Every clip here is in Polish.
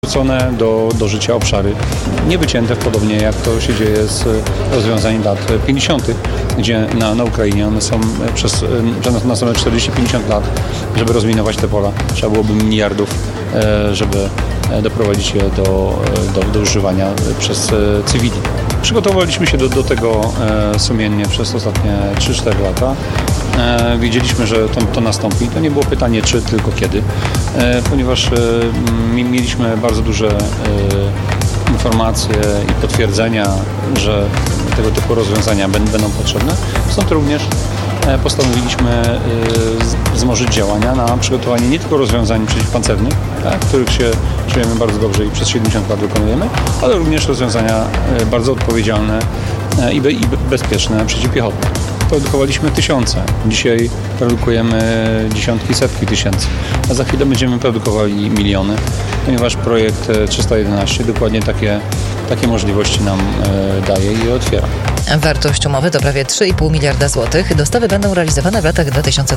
Wrócone do życia obszary niewycięte, podobnie jak to się dzieje z rozwiązaniem lat 50., gdzie na Ukrainie one są przez następne 40-50 lat, żeby rozminować te pola, trzeba byłoby miliardów, żeby doprowadzić je do używania przez cywili. Przygotowaliśmy się do tego sumiennie przez ostatnie 3-4 lata. Wiedzieliśmy, że to nastąpi. To nie było pytanie czy, tylko kiedy, ponieważ mieliśmy bardzo duże informacje i potwierdzenia, że tego typu rozwiązania będą potrzebne. Stąd również postanowiliśmy wzmożyć działania na przygotowanie nie tylko rozwiązań przeciwpancernych, których się czujemy bardzo dobrze i przez 70 lat wykonujemy, ale również rozwiązania bardzo odpowiedzialne i bezpieczne przeciwpiechotne. Produkowaliśmy tysiące. Dzisiaj produkujemy dziesiątki, setki tysięcy. A za chwilę będziemy produkowali miliony, ponieważ projekt 311 dokładnie takie możliwości nam daje i otwiera. Wartość umowy to prawie 3,5 miliarda złotych. Dostawy będą realizowane w latach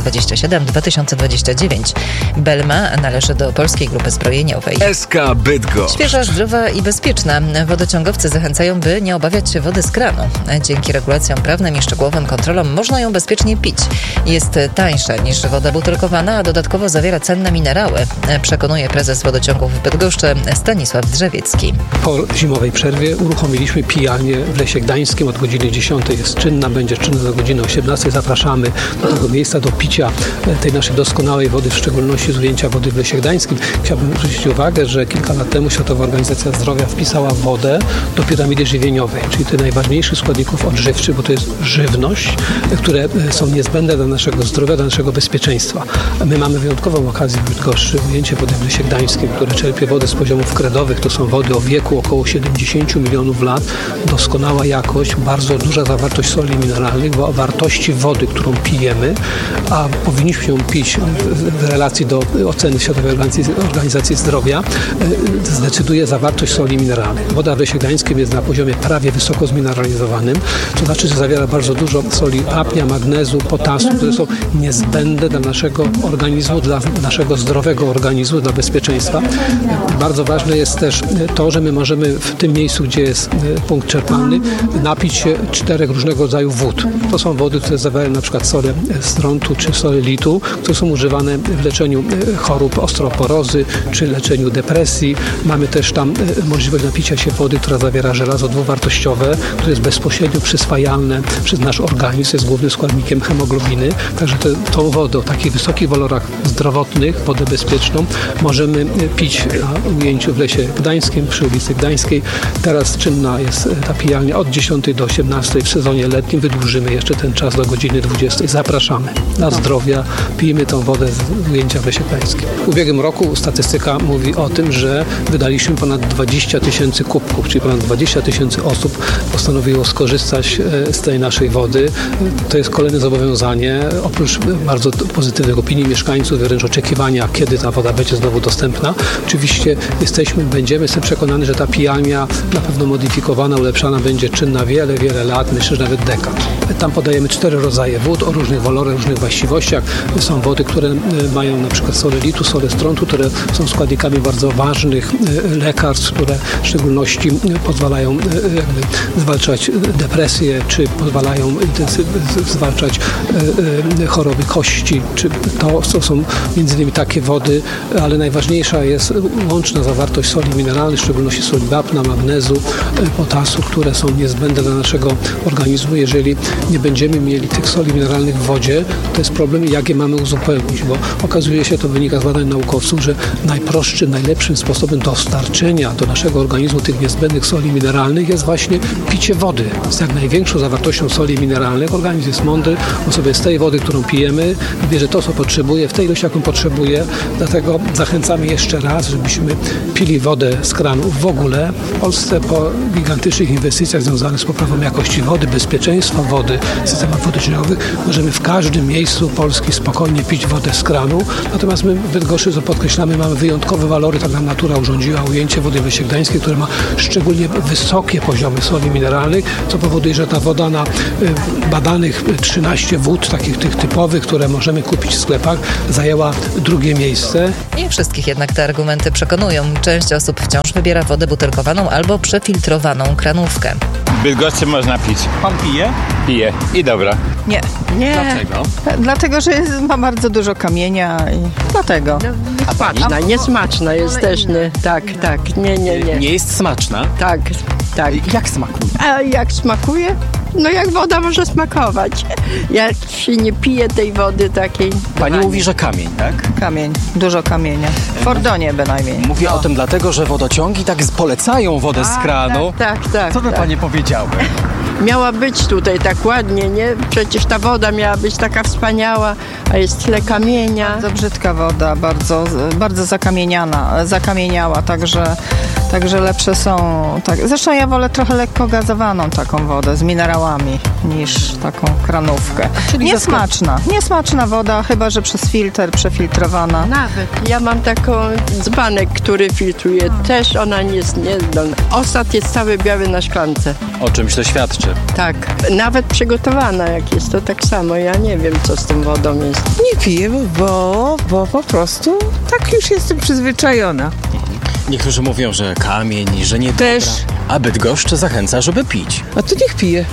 2027-2029. Belma należy do Polskiej Grupy Zbrojeniowej. SK Bydgoszcz. Świeża, zdrowa i bezpieczna. Wodociągowcy zachęcają, by nie obawiać się wody z kranu. Dzięki regulacjom prawnym i szczegółowym kontrolom można ją bezpiecznie pić. Jest tańsza niż woda butelkowana, a dodatkowo zawiera cenne minerały, przekonuje prezes wodociągów w Bydgoszczy Stanisław Drzewiecki. Po zimowej przerwie uruchomiliśmy pijalnię w Lesie Gdańskim. Od godziny 10 jest czynna, będzie czynna do godziny 18. Zapraszamy do tego miejsca do picia tej naszej doskonałej wody, w szczególności z ujęcia wody w Lesie Gdańskim. Chciałbym zwrócić uwagę, że kilka lat temu Światowa Organizacja Zdrowia wpisała wodę do piramidy żywieniowej, czyli tych najważniejszych składników odżywczych, bo to jest żywność, które są niezbędne dla naszego zdrowia, dla naszego bezpieczeństwa. My mamy wyjątkową okazję w Bydgoszczy, ujęcie wody w Lesie Gdańskim, które czerpie wodę z poziomów kredowych. To są wody o wieku około 70 milionów lat. Doskonała jakość, bardzo duża zawartość soli mineralnych, bo wartości wody, którą pijemy, a powinniśmy ją pić w relacji do oceny Światowej Organizacji Zdrowia, zdecyduje zawartość soli mineralnych. Woda w Lesie Gdańskim jest na poziomie prawie wysoko zmineralizowanym, to znaczy, że zawiera bardzo dużo soli wapnia, magnezu, potasu, które są niezbędne dla naszego organizmu, dla naszego zdrowego organizmu, dla bezpieczeństwa. Bardzo ważne jest też to, że my możemy w tym miejscu, gdzie jest punkt czerpalny, napić się 4 różnego rodzaju wód. To są wody, które zawierają na przykład solę strontu czy solę litu, które są używane w leczeniu chorób osteoporozy czy leczeniu depresji. Mamy też tam możliwość napicia się wody, która zawiera żelazo dwuwartościowe, które jest bezpośrednio przyswajalne przez nasz organizm, jest głównym składnikiem hemoglobiny. Także tą wodę o takich wysokich walorach zdrowotnych, wodę bezpieczną, możemy pić na ujęciu w Lesie Gdańskim, przy ulicy Gdańskiej. Teraz czynna jest ta pijalnia od 10 do 18. W sezonie letnim wydłużymy jeszcze ten czas do godziny 20. Zapraszamy. Na zdrowia, pijmy tą wodę z ujęcia w Lesie Gdańskim. W ubiegłym roku statystyka mówi o tym, że wydaliśmy ponad 20 tysięcy kubków, czyli ponad 20 tysięcy osób postanowiło skorzystać z tej naszej wody. To jest kolejne zobowiązanie. Oprócz bardzo pozytywnych opinii mieszkańców, wręcz oczekiwania, kiedy ta woda będzie znowu dostępna. Oczywiście będziemy przekonani, że ta pijalnia na pewno modyfikowana, ulepszana będzie czynna wiele, wiele lat, myślę, że nawet dekad. Tam podajemy 4 rodzaje wód o różnych walorach, różnych właściwościach. Są wody, które mają na przykład solę litu, solę strontu, które są składnikami bardzo ważnych lekarstw, które w szczególności pozwalają zwalczać depresję, czy pozwalają zwalczać choroby kości, czy to są między innymi takie wody, ale najważniejsza jest łączna zawartość soli mineralnych, w szczególności soli wapna, magnezu, potasu, które są niezbędne dla naszego organizmu. Jeżeli nie będziemy mieli tych soli mineralnych w wodzie, to jest problem, jak je mamy uzupełnić, bo okazuje się, to wynika z badań naukowców, że najprostszym, najlepszym sposobem dostarczenia do naszego organizmu tych niezbędnych soli mineralnych jest właśnie picie wody z jak największą zawartością soli mineralnych. Organizm jest mądry, on sobie z tej wody, którą pijemy, bierze to, co potrzebuje, w tej ilości, jaką potrzebuje. Dlatego zachęcamy jeszcze raz, żebyśmy pili wodę z kranu w ogóle. W Polsce po gigantycznych inwestycjach związanych z poprawą jakości jakości wody, bezpieczeństwa wody, systemach wodoodciniowych możemy w każdym miejscu Polski spokojnie pić wodę z kranu. Natomiast my w Bydgoszczy, co podkreślamy, mamy wyjątkowe walory, tak nam natura urządziła ujęcie wody w Lesie Gdańskim, które ma szczególnie wysokie poziomy soli mineralnych, co powoduje, że ta woda na badanych 13 wód, takich tych typowych, które możemy kupić w sklepach, zajęła drugie miejsce. Nie wszystkich jednak te argumenty przekonują. Część osób wciąż wybiera wodę butelkowaną albo przefiltrowaną kranówkę. W Bydgoszczy można pić. Pan pije? Pije. I dobra. Nie. Dlaczego? Dlatego, że ma bardzo dużo kamienia i dlatego. Smaczna, niesmaczna jest też, nie. Tak, nie. Nie jest smaczna? Tak. Jak smakuje? A jak smakuje? No jak woda może smakować. Jak się nie pije tej wody takiej. Pani mówi, że kamień, tak? Kamień, dużo kamienia. W Fordonie bynajmniej. Mówię o tym dlatego, że wodociągi tak polecają wodę z kranu. Tak. Co by Panie powiedziały? Miała być tutaj tak ładnie, nie? Przecież ta woda miała być taka wspaniała, a jest tyle kamienia. Bardzo brzydka woda, bardzo zakamieniała, także lepsze są. Tak. Zresztą ja wolę trochę lekko gazowaną taką wodę z minerałami niż taką kranówkę. Niesmaczna woda, chyba że przez filtr przefiltrowana. Nawet. Ja mam taką dzbanek, który filtruje. Też ona nie jest niezdolna. Osad jest cały biały na szklance. O czymś to świadczy. Tak. Nawet przygotowana jak jest, to tak samo. Ja nie wiem, co z tą wodą jest. Nie piję, bo po prostu tak już jestem przyzwyczajona. Niektórzy mówią, że kamień, że nie Też. dobra. A Bydgoszcz zachęca, żeby pić. A to niech pije.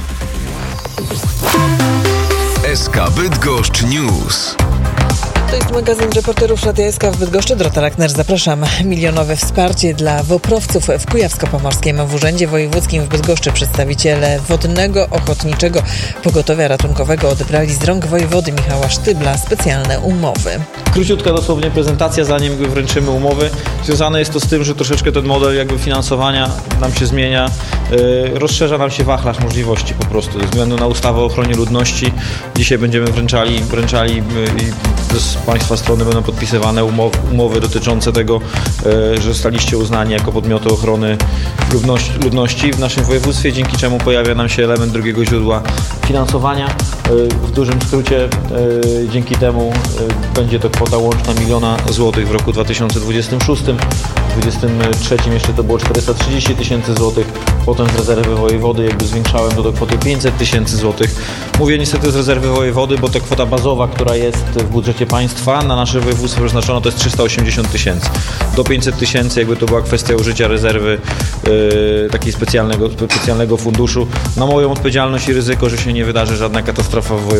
SK Bydgoszcz News. To jest magazyn reporterów Radia SK w Bydgoszczy. Dorota Lackner, zapraszam. Milionowe wsparcie dla WOPR-owców w Kujawsko-Pomorskim. W Urzędzie Wojewódzkim w Bydgoszczy przedstawiciele Wodnego Ochotniczego Pogotowia Ratunkowego odebrali z rąk wojewody Michała Sztybla specjalne umowy. Króciutka dosłownie prezentacja, zanim wręczymy umowy. Związane jest to z tym, że troszeczkę ten model finansowania nam się zmienia. Rozszerza nam się wachlarz możliwości po prostu ze względu na ustawę o ochronie ludności. Dzisiaj będziemy wręczali i z Państwa strony będą podpisywane umowy dotyczące tego, że zostaliście uznani jako podmioty ochrony ludności w naszym województwie, dzięki czemu pojawia nam się element drugiego źródła finansowania. W dużym skrócie dzięki temu będzie to kwota łączna 1 000 000 złotych w roku 2026. W 2023 jeszcze to było 430 000 złotych. Potem z rezerwy wojewody zwiększałem to do kwoty 500 000 złotych. Mówię niestety z rezerwy wojewody, bo ta kwota bazowa, która jest w budżecie państwa na nasze województwo przeznaczona, to jest 380 000. Do 500 000 to była kwestia użycia rezerwy takiej specjalnego funduszu. Na moją odpowiedzialność i ryzyko, że się nie wydarzy żadna katastrofa w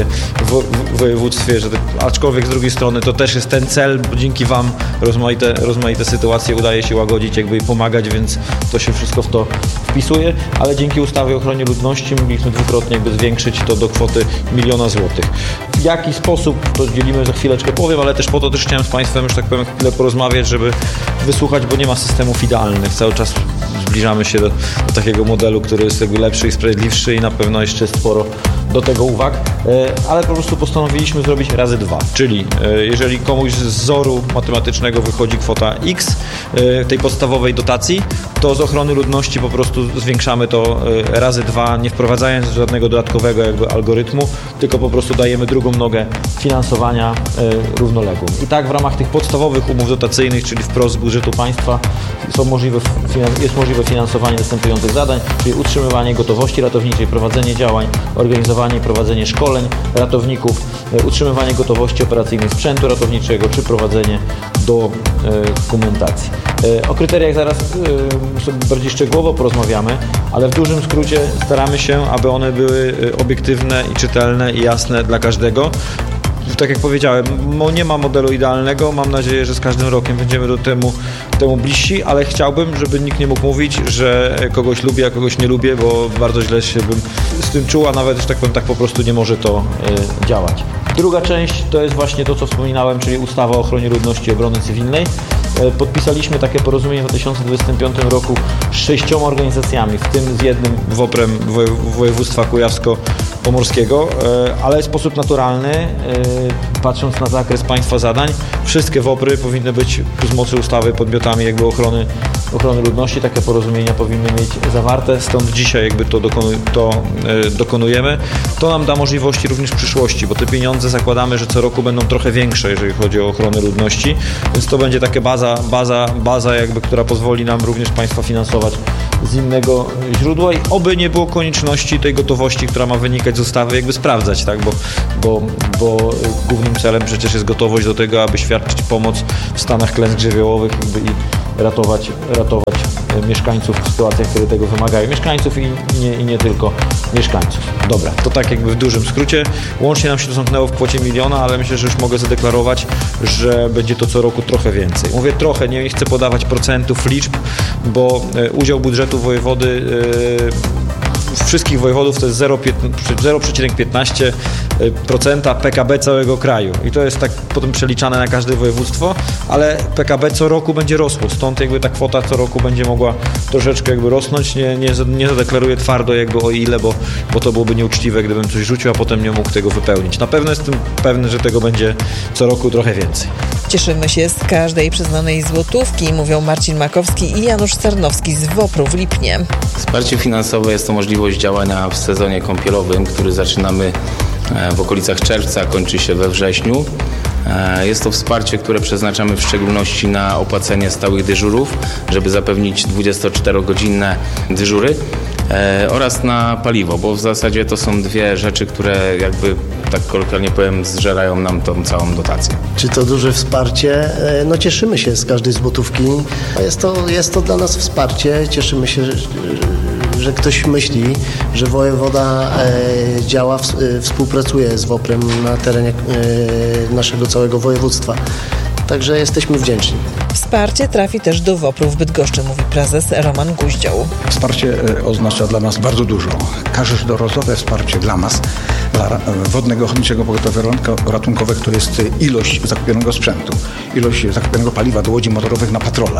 województwie, aczkolwiek z drugiej strony to też jest ten cel, bo dzięki Wam rozmaite sytuacje udaje się łagodzić i pomagać, więc to się wszystko w to wpisuje, ale dzięki ustawie o ochronie ludności mogliśmy dwukrotnie zwiększyć to do kwoty 1 000 000 złotych. W jaki sposób, to dzielimy za chwileczkę powiem, ale też po to chciałem z Państwem już tak powiem chwilę porozmawiać, żeby wysłuchać, bo nie ma systemów idealnych. Cały czas zbliżamy się do takiego modelu, który jest lepszy i sprawiedliwszy i na pewno jeszcze sporo do tego uwag, ale po prostu postanowiliśmy zrobić razy 2, czyli jeżeli komuś z wzoru matematycznego wychodzi kwota X tej podstawowej dotacji, to z ochrony ludności po prostu zwiększamy to razy 2, nie wprowadzając żadnego dodatkowego algorytmu, tylko po prostu dajemy drugą nogę finansowania równoległą. I tak w ramach tych podstawowych umów dotacyjnych, czyli wprost z budżetu państwa jest możliwe finansowanie następujących zadań, czyli utrzymywanie gotowości ratowniczej, prowadzenie działań, organizowanie i prowadzenie szkoleń ratowników, utrzymywanie gotowości operacyjnej sprzętu ratowniczego, czy prowadzenie dokumentacji. O kryteriach zaraz sobie bardziej szczegółowo porozmawiamy, ale w dużym skrócie staramy się, aby one były obiektywne i czytelne i jasne dla każdego. Tak jak powiedziałem, nie ma modelu idealnego, mam nadzieję, że z każdym rokiem będziemy do temu bliżsi, ale chciałbym, żeby nikt nie mógł mówić, że kogoś lubię, a kogoś nie lubię, bo bardzo źle się bym z tym czuł, a nawet, że tak powiem, tak po prostu nie może to działać. Druga część to jest właśnie to, co wspominałem, czyli ustawa o ochronie ludności i obrony cywilnej. Podpisaliśmy takie porozumienie w 2025 roku z 6 organizacjami, w tym z jednym WOPR-em województwa kujawsko-pomorskiego, ale w sposób naturalny, patrząc na zakres państwa zadań, wszystkie WOPR-y powinny być z mocy ustawy podmiotami ochrony Ochrony Ludności. Takie porozumienia powinny mieć zawarte, stąd dzisiaj jakby to dokonujemy. To nam da możliwości również w przyszłości, bo te pieniądze zakładamy, że co roku będą trochę większe, jeżeli chodzi o ochronę ludności, więc to będzie taka baza jakby, która pozwoli nam również państwa finansować z innego źródła i oby nie było konieczności tej gotowości, która ma wynikać z ustawy, jakby sprawdzać, tak, bo głównym celem przecież jest gotowość do tego, aby świadczyć pomoc w stanach klęsk żywiołowych jakby i ratować mieszkańców w sytuacjach, które tego wymagają. Mieszkańców i nie tylko mieszkańców. Dobra, to tak jakby w dużym skrócie. Łącznie nam się to zamknęło w kwocie 1 000 000, ale myślę, że już mogę zadeklarować, że będzie to co roku trochę więcej. Mówię trochę, nie chcę podawać procentów, liczb, bo udział budżetu wojewody wszystkich wojewodów to jest 0,15% PKB całego kraju. I to jest tak potem przeliczane na każde województwo, ale PKB co roku będzie rosło. Stąd jakby ta kwota co roku będzie mogła troszeczkę jakby rosnąć. Nie zadeklaruję twardo jakby o ile, bo to byłoby nieuczciwe, gdybym coś rzucił, a potem nie mógł tego wypełnić. Na pewno jestem pewny, że tego będzie co roku trochę więcej. Cieszymy się z każdej przyznanej złotówki, mówią Marcin Makowski i Janusz Sarnowski z WOPR-u w Lipnie. Wsparcie finansowe jest to możliwość działania w sezonie kąpielowym, który zaczynamy w okolicach czerwca, kończy się we wrześniu. Jest to wsparcie, które przeznaczamy w szczególności na opłacenie stałych dyżurów, żeby zapewnić 24-godzinne dyżury oraz na paliwo, bo w zasadzie to są dwie rzeczy, które jakby, tak kolokwialnie powiem, zżerają nam tą całą dotację. Czy to duże wsparcie? No cieszymy się z każdej złotówki. Jest to dla nas wsparcie. Cieszymy się, że ktoś myśli, że wojewoda działa, współpracuje z WOPR-em na terenie naszego całego województwa. Także jesteśmy wdzięczni. Wsparcie trafi też do WOPR-u w Bydgoszczy, mówi prezes Roman Guździoł. Wsparcie oznacza dla nas bardzo dużo. Każdorazowe wsparcie dla nas, dla Wodnego Ochotniczego Pogotowia Ratunkowego, to jest ilość zakupionego sprzętu, ilość zakupionego paliwa do łodzi motorowych na patrole,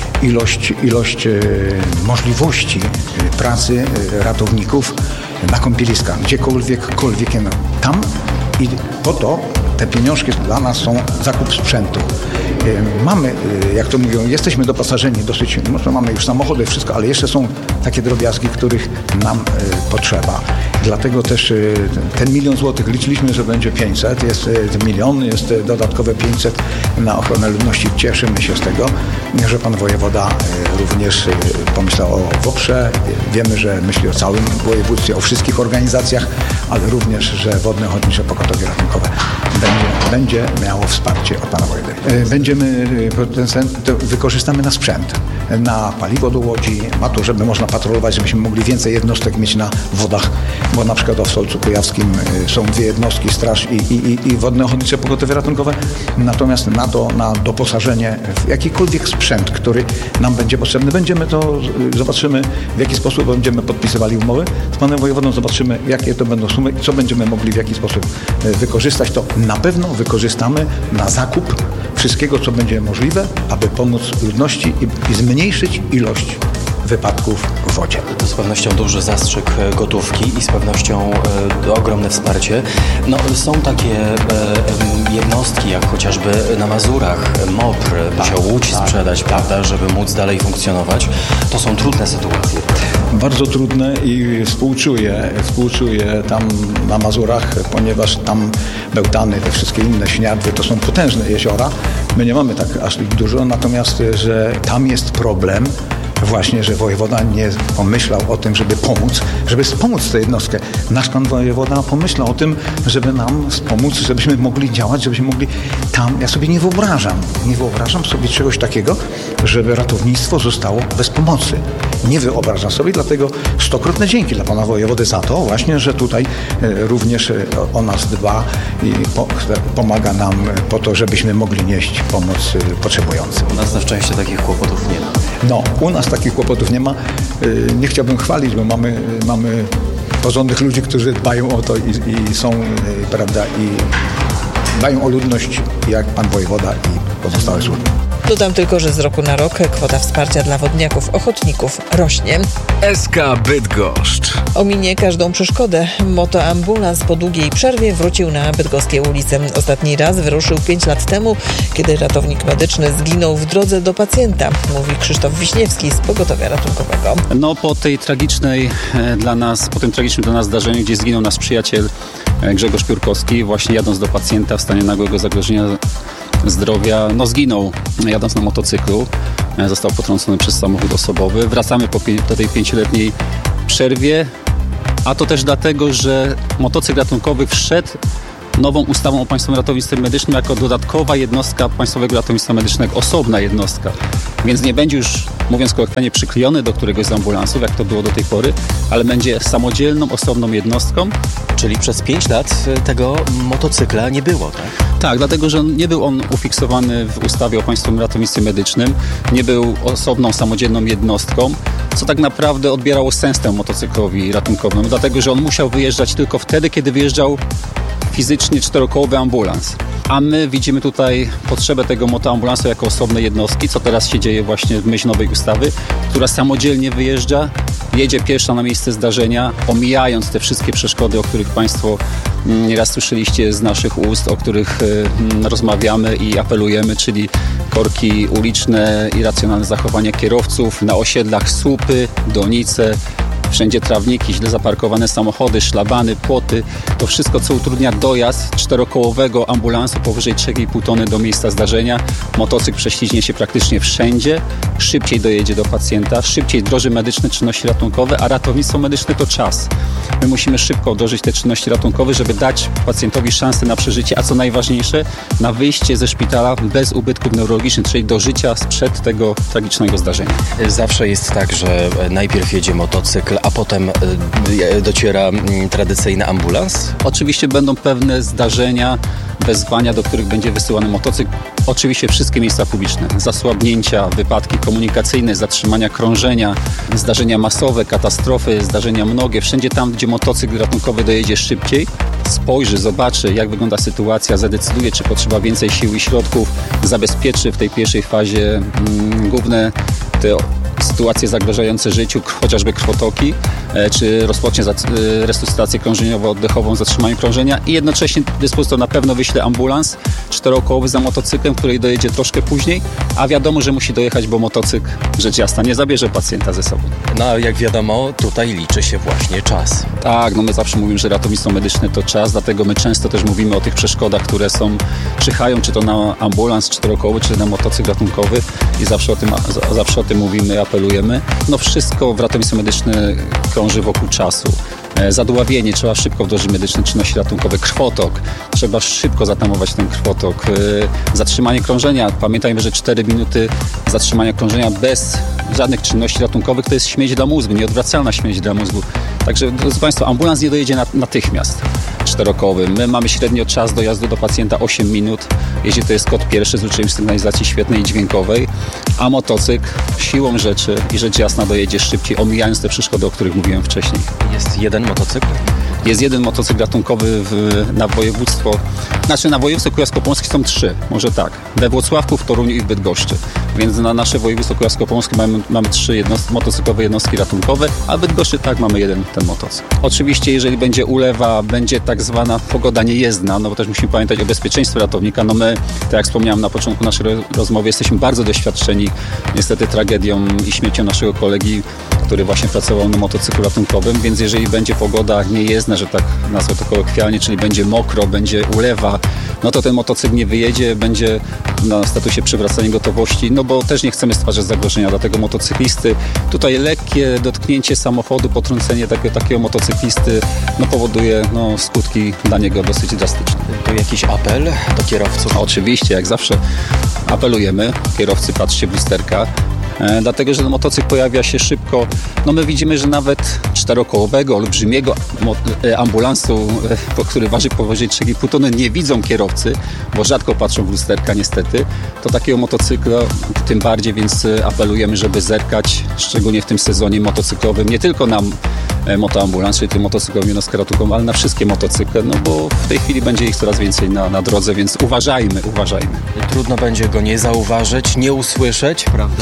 ilość możliwości pracy ratowników na kąpieliskach, gdziekolwiek tam i po to te pieniążki dla nas są zakup sprzętu. Mamy, jak to mówią, jesteśmy doposażeni dosyć, może mamy już samochody, wszystko, ale jeszcze są takie drobiazgi, których nam potrzeba. Dlatego też ten 1 000 000 złotych liczyliśmy, że będzie 500, jest 1 000 000, jest dodatkowe 500 na ochronę ludności. Cieszymy się z tego, że pan wojewoda również pomyślał o WOPR-ze. Wiemy, że myśli o całym województwie, o wszystkich organizacjach, ale również, że Wodne Ochotnicze Pogotowie Ratunkowe będzie miało wsparcie od pana wojewody. Wykorzystamy na sprzęt, na paliwo do łodzi, na to, żeby można patrolować, żebyśmy mogli więcej jednostek mieć na wodach, bo na przykład w Solcu Kujawskim są 2 jednostki, straż i Wodne Ochotnicze Pogotowie Ratunkowe. Natomiast na doposażenie w jakikolwiek sprzęt, który nam będzie potrzebny, zobaczymy, w jaki sposób będziemy podpisywali umowy z panem wojewodą, zobaczymy, jakie to będą sumy i co będziemy mogli w jaki sposób wykorzystać. To na pewno wykorzystamy na zakup wszystkiego, co będzie możliwe, aby pomóc ludności i zmniejszyć ilość wypadków w wodzie. To z pewnością duży zastrzyk gotówki i z pewnością ogromne wsparcie. No, są takie jednostki, jak chociażby na Mazurach MOPR musiał łódź sprzedać, prawda, żeby móc dalej funkcjonować. To są trudne sytuacje. Bardzo trudne i współczuję tam na Mazurach, ponieważ tam Bełtany, te wszystkie inne Śniadwy to są potężne jeziora. My nie mamy tak aż dużo, natomiast że tam jest problem właśnie, że wojewoda nie pomyślał o tym, żeby wspomóc tę jednostkę. Nasz pan wojewoda pomyślał o tym, żeby nam wspomóc, żebyśmy mogli działać, żebyśmy mogli tam. Ja sobie nie wyobrażam sobie czegoś takiego, żeby ratownictwo zostało bez pomocy. Nie wyobrażam sobie, dlatego 100-krotne dzięki dla pana wojewody za to właśnie, że tutaj również o nas dba i pomaga nam po to, żebyśmy mogli nieść pomoc potrzebującym. U nas na szczęście takich kłopotów nie ma. No, u nas takich kłopotów nie ma. Nie chciałbym chwalić, bo mamy porządnych ludzi, którzy dbają o to i są, prawda, i dbają o ludność, jak pan wojewoda i pozostałe służby. Dodam tylko, że z roku na rok kwota wsparcia dla wodniaków ochotników rośnie. SK Bydgoszcz. Ominie każdą przeszkodę. Motoambulans po długiej przerwie wrócił na bydgoskie ulice. Ostatni raz wyruszył 5 lat temu, kiedy ratownik medyczny zginął w drodze do pacjenta, mówi Krzysztof Wiśniewski z pogotowia ratunkowego. No po tym tragicznym dla nas zdarzeniu, gdzie zginął nasz przyjaciel Grzegorz Piórkowski, właśnie jadąc do pacjenta w stanie nagłego zagrożenia zdrowia, zginął jadąc na motocyklu, został potrącony przez samochód osobowy. Wracamy po tej 5-letniej przerwie, a to też dlatego, że motocykl ratunkowy wszedł nową ustawą o Państwowym Ratownictwie Medycznym jako dodatkowa jednostka Państwowego Ratownictwa Medycznego, osobna jednostka. Więc nie będzie już, mówiąc kolokwialnie, przyklejony do któregoś z ambulansów, jak to było do tej pory, ale będzie samodzielną, osobną jednostką. Czyli przez 5 lat tego motocykla nie było, tak? Tak, dlatego, że nie był on ufiksowany w ustawie o Państwowym Ratownictwie Medycznym, nie był osobną, samodzielną jednostką, co tak naprawdę odbierało sens temu motocyklowi ratunkowemu, dlatego, że on musiał wyjeżdżać tylko wtedy, kiedy wyjeżdżał fizycznie 4-kołowy ambulans. A my widzimy tutaj potrzebę tego motoambulansu jako osobnej jednostki, co teraz się dzieje właśnie w myśl nowej ustawy, która samodzielnie wyjeżdża, jedzie pierwsza na miejsce zdarzenia, omijając te wszystkie przeszkody, o których Państwo nieraz słyszeliście z naszych ust, o których rozmawiamy i apelujemy, czyli korki uliczne, irracjonalne zachowania kierowców, na osiedlach słupy, donice, wszędzie trawniki, źle zaparkowane samochody, szlabany, płoty. To wszystko, co utrudnia dojazd 4-kołowego ambulansu powyżej 3,5 tony do miejsca zdarzenia. Motocykl prześliźnie się praktycznie wszędzie, szybciej dojedzie do pacjenta, szybciej wdroży medyczne czynności ratunkowe, a ratownictwo medyczne to czas. My musimy szybko wdrożyć te czynności ratunkowe, żeby dać pacjentowi szansę na przeżycie, a co najważniejsze, na wyjście ze szpitala bez ubytków neurologicznych, czyli do życia sprzed tego tragicznego zdarzenia. Zawsze jest tak, że najpierw jedzie motocykl, a potem dociera tradycyjny ambulans? Oczywiście będą pewne zdarzenia, wezwania, do których będzie wysyłany motocykl. Oczywiście wszystkie miejsca publiczne, zasłabnięcia, wypadki komunikacyjne, zatrzymania krążenia, zdarzenia masowe, katastrofy, zdarzenia mnogie. Wszędzie tam, gdzie motocykl ratunkowy dojedzie szybciej, spojrzy, zobaczy, jak wygląda sytuacja, zadecyduje, czy potrzeba więcej sił i środków, zabezpieczy w tej pierwszej fazie główne te sytuacje zagrażające życiu, chociażby krwotoki, czy rozpocznie resuscytację krążeniowo-oddechową, zatrzymanie krążenia i jednocześnie dyspozytor na pewno wyśle ambulans 4-kołowy za motocyklem, który dojedzie troszkę później, a wiadomo, że musi dojechać, bo motocykl, rzecz jasna, nie zabierze pacjenta ze sobą. No a jak wiadomo, tutaj liczy się właśnie czas. Tak, my zawsze mówimy, że ratownictwo medyczne to czas, dlatego my często też mówimy o tych przeszkodach, które czyhają, czy to na ambulans 4-kołowy, czy na motocykl ratunkowy i zawsze o tym mówimy, apelujemy. Wszystko w ratownictwie medycznym krąży wokół czasu. Zadławienie, trzeba szybko wdrożyć medyczne czynności ratunkowe, krwotok, trzeba szybko zatamować ten krwotok, zatrzymanie krążenia. Pamiętajmy, że 4 minuty zatrzymania krążenia bez żadnych czynności ratunkowych to jest śmierć dla mózgu, nieodwracalna śmierć dla mózgu. Także, drodzy Państwo, ambulans nie dojedzie natychmiast 4-kołowy. My mamy średnio czas dojazdu do pacjenta 8 minut, jeśli to jest kod pierwszy z użyciem sygnalizacji świetnej i dźwiękowej, a motocykl siłą rzeczy i rzecz jasna dojedzie szybciej, omijając te przeszkody, o których mówiłem wcześniej. Jest jeden motocykl? Jest jeden motocykl ratunkowy na województwo, na województwo kujawsko-pomorskie są 3, może tak, we Włocławku, w Toruniu i w Bydgoszczy. Więc na nasze województwo kujawsko-pomorskie mamy 3 motocyklowe jednostki ratunkowe, a w Bydgoszczy mamy jeden ten motocykl. Oczywiście, jeżeli będzie ulewa, będzie tak zwana pogoda niejezdna, bo też musimy pamiętać o bezpieczeństwie ratownika. My, tak jak wspomniałem na początku naszej rozmowy, jesteśmy bardzo doświadczeni niestety tragedią i śmiercią naszego kolegi, który właśnie pracował na motocyklu ratunkowym, więc jeżeli będzie pogoda niejezdna, że tak nazwę to kolokwialnie, czyli będzie mokro, będzie ulewa, to ten motocykl nie wyjedzie, będzie na statusie przywracania gotowości, bo też nie chcemy stwarzać zagrożenia dla tego motocyklisty. Tutaj lekkie dotknięcie samochodu, potrącenie takiego motocyklisty powoduje skutki dla niego dosyć drastyczne. Tu jakiś apel do kierowców? Oczywiście, jak zawsze apelujemy. Kierowcy, patrzcie w lusterka. Dlatego, że motocykl pojawia się szybko. My widzimy, że nawet 4-kołowego, olbrzymiego ambulansu, który waży powyżej 3,5 tony, nie widzą kierowcy, bo rzadko patrzą w lusterka niestety. To takiego motocykla tym bardziej, więc apelujemy, żeby zerkać, szczególnie w tym sezonie motocyklowym, nie tylko na motoambulans, czyli ten motocykl o jednostkę ratunkową, ale na wszystkie motocykle, no bo w tej chwili będzie ich coraz więcej na drodze, więc uważajmy. Trudno będzie go nie zauważyć, nie usłyszeć, prawda?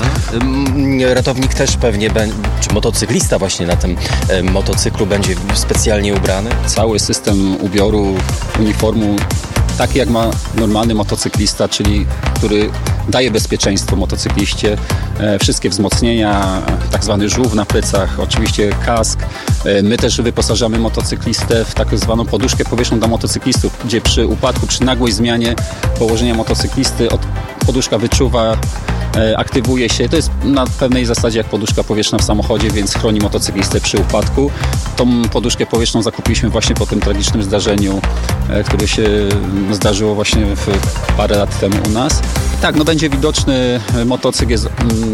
Ratownik też pewnie, czy motocyklista właśnie na tym motocyklu będzie specjalnie ubrany? Cały system ubioru, uniformu, taki jak ma normalny motocyklista, czyli który daje bezpieczeństwo motocykliście, wszystkie wzmocnienia, tak zwany żółw na plecach, oczywiście kask. My też wyposażamy motocyklistę w tak zwaną poduszkę powietrzną dla motocyklistów, gdzie przy upadku, przy nagłej zmianie położenia motocyklisty poduszka wyczuwa, aktywuje się. To jest na pewnej zasadzie jak poduszka powietrzna w samochodzie, więc chroni motocyklistę przy upadku. Tą poduszkę powietrzną zakupiliśmy właśnie po tym tragicznym zdarzeniu, które się zdarzyło właśnie parę lat temu u nas. Tak, no będzie widoczny motocykl jest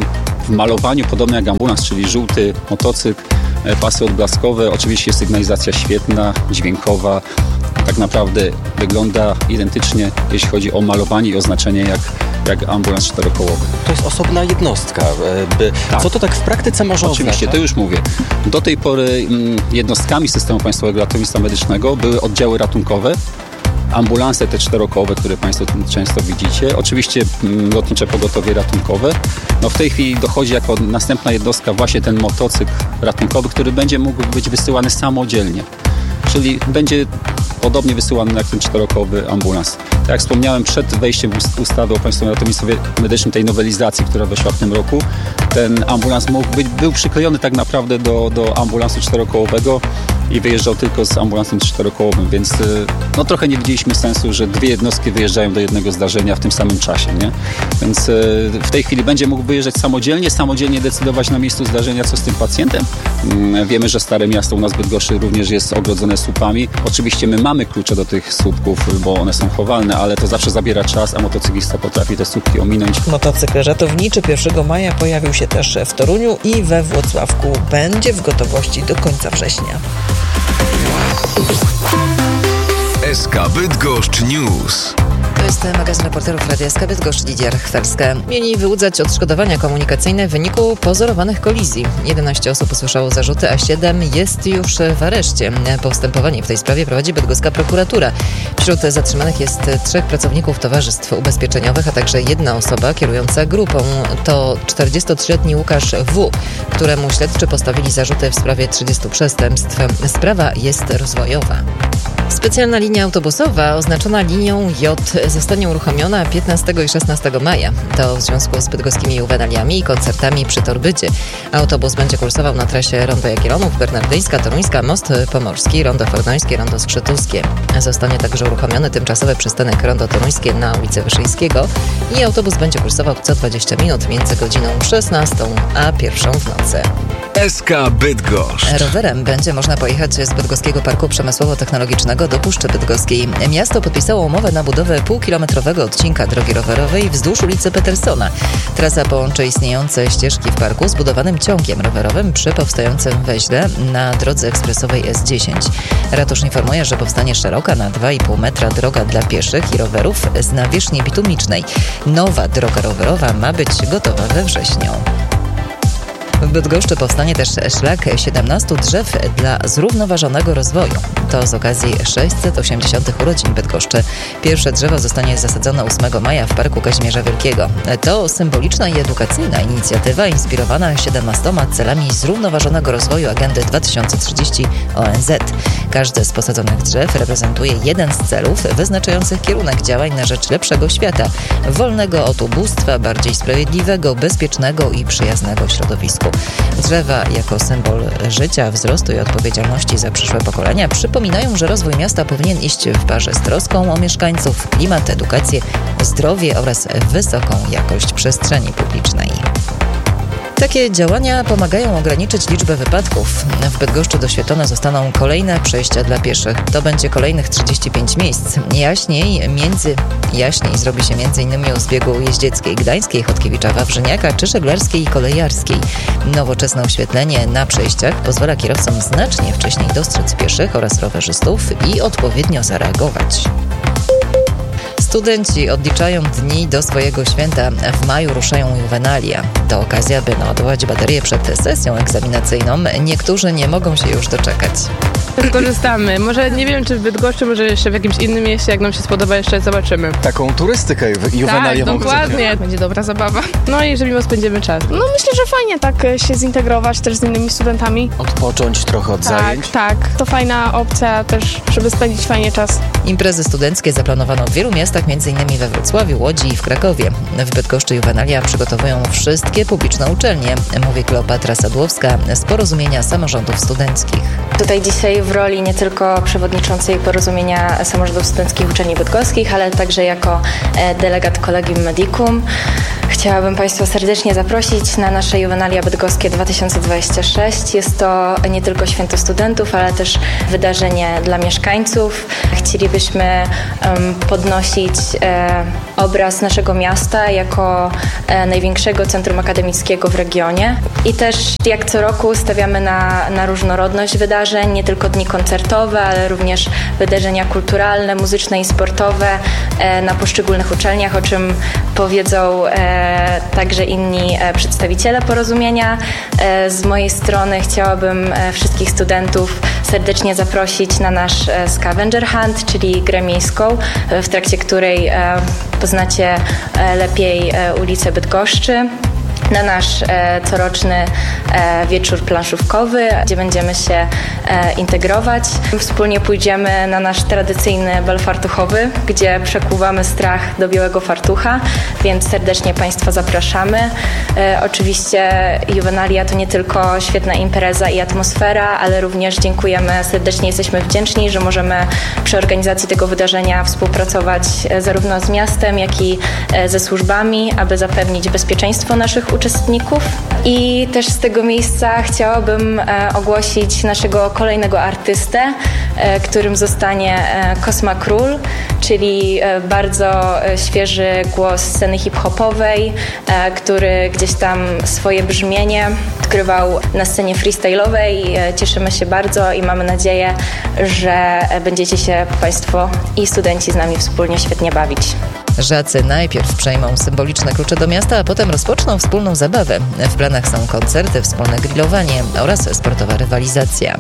w malowaniu podobny jak ambulans, czyli żółty motocykl, pasy odblaskowe, oczywiście sygnalizacja świetlna, dźwiękowa. Tak naprawdę wygląda identycznie, jeśli chodzi o malowanie i oznaczenie jak ambulans czterokołowy. To jest osobna jednostka. Tak. Co to tak w praktyce może oznaczać? Oczywiście, to już mówię. Do tej pory jednostkami systemu Państwowego Ratownictwa Medycznego były oddziały ratunkowe, ambulanse te czterokołowe, które Państwo często widzicie, oczywiście lotnicze pogotowie ratunkowe. No w tej chwili dochodzi jako następna jednostka właśnie ten motocykl ratunkowy, który będzie mógł być wysyłany samodzielnie. Czyli będzie podobnie wysyłany jak ten czterokołowy ambulans. Tak jak wspomniałem, przed wejściem ustawy o Państwowym Ratownictwie Medycznym, tej nowelizacji, która weszła w tym roku, ten ambulans był przyklejony tak naprawdę do ambulansu czterokołowego i wyjeżdżał tylko z ambulansem czterokołowym, więc no trochę nie widzieliśmy sensu, że dwie jednostki wyjeżdżają do jednego zdarzenia w tym samym czasie, nie? Więc w tej chwili będzie mógł wyjeżdżać samodzielnie decydować na miejscu zdarzenia, co z tym pacjentem. Wiemy, że Stare Miasto u nas w Bydgoszczy również jest ogrodzone słupami. Oczywiście my mamy klucze do tych słupków, bo one są chowalne, ale to zawsze zabiera czas, a motocyklista potrafi te słupki ominąć. Motocykl ratowniczy 1 maja pojawił się też w Toruniu i we Włocławku. Będzie w gotowości do końca września. SK Bydgoszcz News. To jest magazyn reporterów Radia SK Bydgoszcz, Lidia Rachwarska. Mieli wyłudzać odszkodowania komunikacyjne w wyniku pozorowanych kolizji. 11 osób usłyszało zarzuty, a 7 jest już w areszcie. Postępowanie w tej sprawie prowadzi bydgoska prokuratura. Wśród zatrzymanych jest 3 pracowników towarzystw ubezpieczeniowych, a także 1 osoba kierująca grupą. To 43-letni Łukasz W., któremu śledczy postawili zarzuty w sprawie 30 przestępstw. Sprawa jest rozwojowa. Specjalna linia autobusowa oznaczona linią J zostanie uruchomiona 15 i 16 maja. To w związku z bydgoskimi juwenaliami i koncertami przy Torbydzie. Autobus będzie kursował na trasie Rondo Jagiellonów, Bernardyńska, Toruńska, Most Pomorski, Rondo Fordońskie, Rondo Skrzytuskie. Zostanie także uruchomiony tymczasowy przystanek Rondo Toruńskie na ulicy Wyszyńskiego i autobus będzie kursował co 20 minut między godziną 16 a 1 w nocy. SK Bydgoszcz. Rowerem będzie można pojechać z Bydgoskiego Parku Przemysłowo-Technologicznego do Puszczy Bydgoskiej. Miasto podpisało umowę na budowę półkilometrowego odcinka drogi rowerowej wzdłuż ulicy Petersona. Trasa połączy istniejące ścieżki w parku z budowanym ciągiem rowerowym przy powstającym węźle na drodze ekspresowej S10. Ratusz informuje, że powstanie szeroka na 2,5 metra droga dla pieszych i rowerów z nawierzchni bitumicznej. Nowa droga rowerowa ma być gotowa we wrześniu. W Bydgoszczy powstanie też szlak 17 drzew dla zrównoważonego rozwoju. To z okazji 680. urodzin Bydgoszczy. Pierwsze drzewo zostanie zasadzone 8 maja w Parku Kazimierza Wielkiego. To symboliczna i edukacyjna inicjatywa inspirowana 17 celami zrównoważonego rozwoju Agendy 2030 ONZ. Każde z posadzonych drzew reprezentuje jeden z celów wyznaczających kierunek działań na rzecz lepszego świata, wolnego od ubóstwa, bardziej sprawiedliwego, bezpiecznego i przyjaznego środowisku. Drzewa jako symbol życia, wzrostu i odpowiedzialności za przyszłe pokolenia przypominają, że rozwój miasta powinien iść w parze z troską o mieszkańców, klimat, edukację, zdrowie oraz wysoką jakość przestrzeni publicznej. Takie działania pomagają ograniczyć liczbę wypadków. W Bydgoszczy doświetlone zostaną kolejne przejścia dla pieszych. To będzie kolejnych 35 miejsc. Jaśniej zrobi się m.in. u zbiegu Jeździeckiej, Gdańskiej, Chodkiewicza, Wawrzyniaka czy Żeglarskiej i Kolejarskiej. Nowoczesne oświetlenie na przejściach pozwala kierowcom znacznie wcześniej dostrzec pieszych oraz rowerzystów i odpowiednio zareagować. Studenci odliczają dni do swojego święta. W maju ruszają juwenalia. To okazja, by naładować baterię przed sesją egzaminacyjną. Niektórzy nie mogą się już doczekać. Skorzystamy. Może nie wiem, czy w Bydgoszczy, może jeszcze w jakimś innym mieście. Jak nam się spodoba, jeszcze zobaczymy. Taką turystykę juwenaliową. Tak, dokładnie. Będzie dobra zabawa. No i że miło spędzimy czas. No myślę, że fajnie tak się zintegrować też z innymi studentami. Odpocząć trochę od zajęć. Tak. To fajna opcja też, żeby spędzić fajnie czas. Imprezy studenckie zaplanowano w wielu miastach, m.in. we Wrocławiu, Łodzi i w Krakowie. W Bydgoszczy juwenalia przygotowują wszystkie publiczne uczelnie, mówi Kleopatra Sadłowska z Porozumienia Samorządów Studenckich. Tutaj dzisiaj w roli nie tylko przewodniczącej Porozumienia Samorządów Studenckich Uczelni Bydgoskich, ale także jako delegat Collegium Medicum. Chciałabym Państwa serdecznie zaprosić na nasze Juwenalia Bydgoskie 2026. Jest to nie tylko święto studentów, ale też wydarzenie dla mieszkańców. Chcielibyśmy podnosić obraz naszego miasta jako największego centrum akademickiego w regionie. I też jak co roku stawiamy na różnorodność wydarzeń, nie tylko dni koncertowe, ale również wydarzenia kulturalne, muzyczne i sportowe na poszczególnych uczelniach, o czym powiedzą także inni przedstawiciele Porozumienia. Z mojej strony chciałabym wszystkich studentów serdecznie zaprosić na nasz Scavenger Hunt, czyli grę miejską, w trakcie której poznacie lepiej ulicę Bydgoszczy. Na nasz coroczny wieczór planszówkowy, gdzie będziemy się integrować. Wspólnie pójdziemy na nasz tradycyjny bal fartuchowy, gdzie przekuwamy strach do białego fartucha, więc serdecznie Państwa zapraszamy. Oczywiście Juwenalia to nie tylko świetna impreza i atmosfera, ale również dziękujemy, serdecznie jesteśmy wdzięczni, że możemy przy organizacji tego wydarzenia współpracować zarówno z miastem, jak i ze służbami, aby zapewnić bezpieczeństwo naszych uczestników. I też z tego miejsca chciałabym ogłosić naszego kolejnego artystę, którym zostanie Cosma Król, czyli bardzo świeży głos sceny hip-hopowej, który gdzieś tam swoje brzmienie odkrywał na scenie freestyle'owej. Cieszymy się bardzo i mamy nadzieję, że będziecie się Państwo i studenci z nami wspólnie świetnie bawić. Żacy najpierw przejmą symboliczne klucze do miasta, a potem rozpoczną wspólną zabawę. W planach są koncerty, wspólne grillowanie oraz sportowa rywalizacja.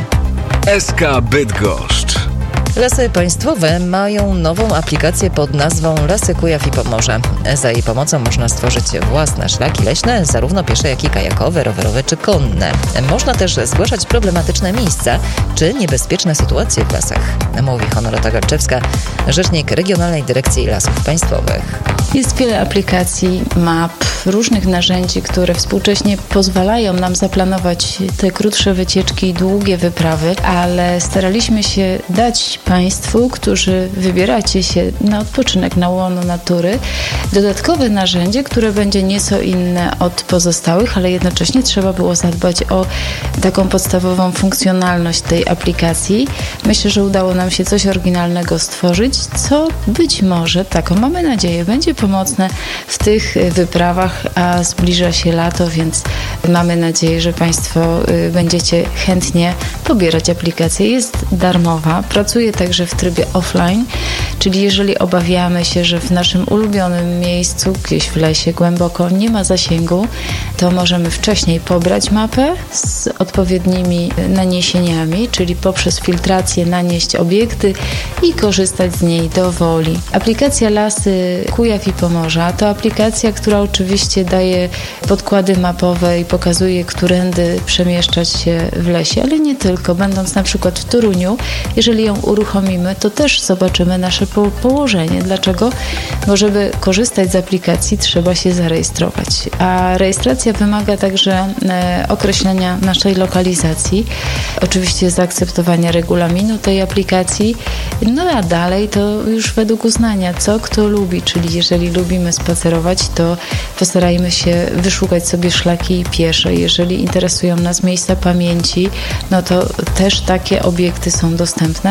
SK Bydgoszcz. Lasy Państwowe mają nową aplikację pod nazwą Lasy Kujaw i Pomorze. Za jej pomocą można stworzyć własne szlaki leśne, zarówno piesze, jak i kajakowe, rowerowe czy konne. Można też zgłaszać problematyczne miejsca czy niebezpieczne sytuacje w lasach, mówi Honorata Garczewska, rzecznik Regionalnej Dyrekcji Lasów Państwowych. Jest wiele aplikacji, map, różnych narzędzi, które współcześnie pozwalają nam zaplanować te krótsze wycieczki i długie wyprawy, ale staraliśmy się dać Państwu, którzy wybieracie się na odpoczynek na łono natury, dodatkowe narzędzie, które będzie nieco inne od pozostałych, ale jednocześnie trzeba było zadbać o taką podstawową funkcjonalność tej aplikacji. Myślę, że udało nam się coś oryginalnego stworzyć, co być może, taką mamy nadzieję, będzie pomocne w tych wyprawach, a zbliża się lato, więc mamy nadzieję, że Państwo będziecie chętnie pobierać aplikację. Jest darmowa, pracuje także w trybie offline, czyli jeżeli obawiamy się, że w naszym ulubionym miejscu, gdzieś w lesie głęboko nie ma zasięgu, to możemy wcześniej pobrać mapę z odpowiednimi naniesieniami, czyli poprzez filtrację nanieść obiekty i korzystać z niej dowoli. Aplikacja Lasy Kujaw i Pomorza to aplikacja, która oczywiście daje podkłady mapowe i pokazuje, którędy przemieszczać się w lesie, ale nie tylko. Będąc na przykład w Toruniu, jeżeli ją uruchomimy, to też zobaczymy nasze położenie. Dlaczego? Bo żeby korzystać z aplikacji, trzeba się zarejestrować. A rejestracja wymaga także określenia naszej lokalizacji, oczywiście zaakceptowania regulaminu tej aplikacji, no a dalej to już według uznania, co kto lubi, czyli jeżeli lubimy spacerować, to postarajmy się wyszukać sobie szlaki piesze. Jeżeli interesują nas miejsca pamięci, no to też takie obiekty są dostępne.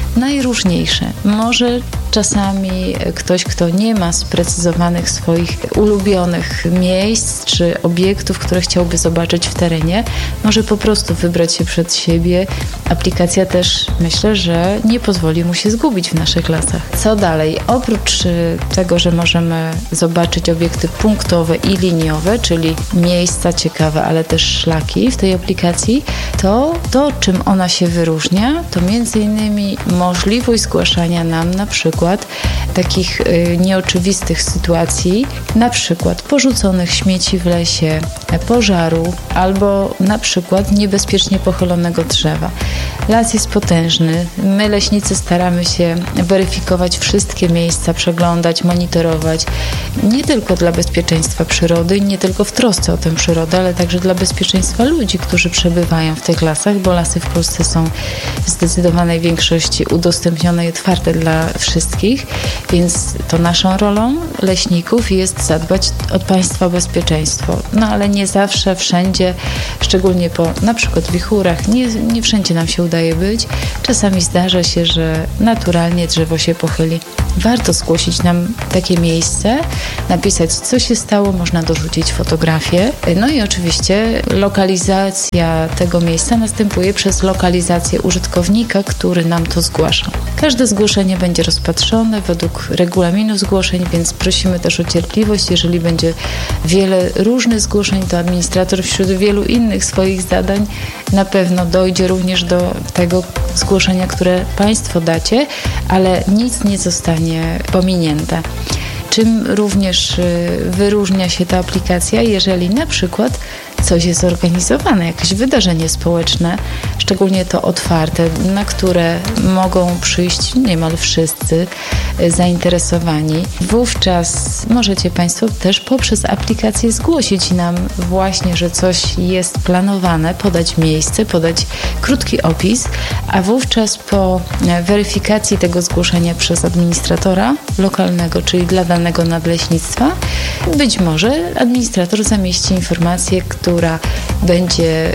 najróżniejsze. Może czasami ktoś, kto nie ma sprecyzowanych swoich ulubionych miejsc czy obiektów, które chciałby zobaczyć w terenie, może po prostu wybrać się przed siebie. Aplikacja też, myślę, że nie pozwoli mu się zgubić w naszych lasach. Co dalej? Oprócz tego, że możemy zobaczyć obiekty punktowe i liniowe, czyli miejsca ciekawe, ale też szlaki w tej aplikacji, to czym ona się wyróżnia, to między innymi możliwość zgłaszania nam na przykład takich nieoczywistych sytuacji, na przykład porzuconych śmieci w lesie, pożaru albo na przykład niebezpiecznie pochylonego drzewa. Las jest potężny. My, leśnicy, staramy się weryfikować wszystkie miejsca, przeglądać, monitorować. Nie tylko dla bezpieczeństwa przyrody, nie tylko w trosce o tę przyrodę, ale także dla bezpieczeństwa ludzi, którzy przebywają w tych lasach, bo lasy w Polsce są w zdecydowanej większości udostępnione i otwarte dla wszystkich, więc to naszą rolą leśników jest zadbać o państwa bezpieczeństwo. No ale nie zawsze, wszędzie, szczególnie po na przykład wichurach, nie wszędzie nam się udaje być. Czasami zdarza się, że naturalnie drzewo się pochyli. Warto zgłosić nam takie miejsce, napisać, co się stało, można dorzucić fotografię. No i oczywiście lokalizacja tego miejsca następuje przez lokalizację użytkownika, który nam to zgłasza. Każde zgłoszenie będzie rozpatrzone według regulaminu zgłoszeń, więc prosimy też o cierpliwość. Jeżeli będzie wiele różnych zgłoszeń, to administrator wśród wielu innych swoich zadań na pewno dojdzie również do tego zgłoszenia, które Państwo dacie, ale nic nie zostanie pominięte. Czym również wyróżnia się ta aplikacja, jeżeli na przykład coś jest zorganizowane, jakieś wydarzenie społeczne, szczególnie to otwarte, na które mogą przyjść niemal wszyscy zainteresowani. Wówczas możecie Państwo też poprzez aplikację zgłosić nam właśnie, że coś jest planowane, podać miejsce, podać krótki opis, a wówczas po weryfikacji tego zgłoszenia przez administratora lokalnego, czyli dla danego nadleśnictwa, być może administrator zamieści informację, która będzie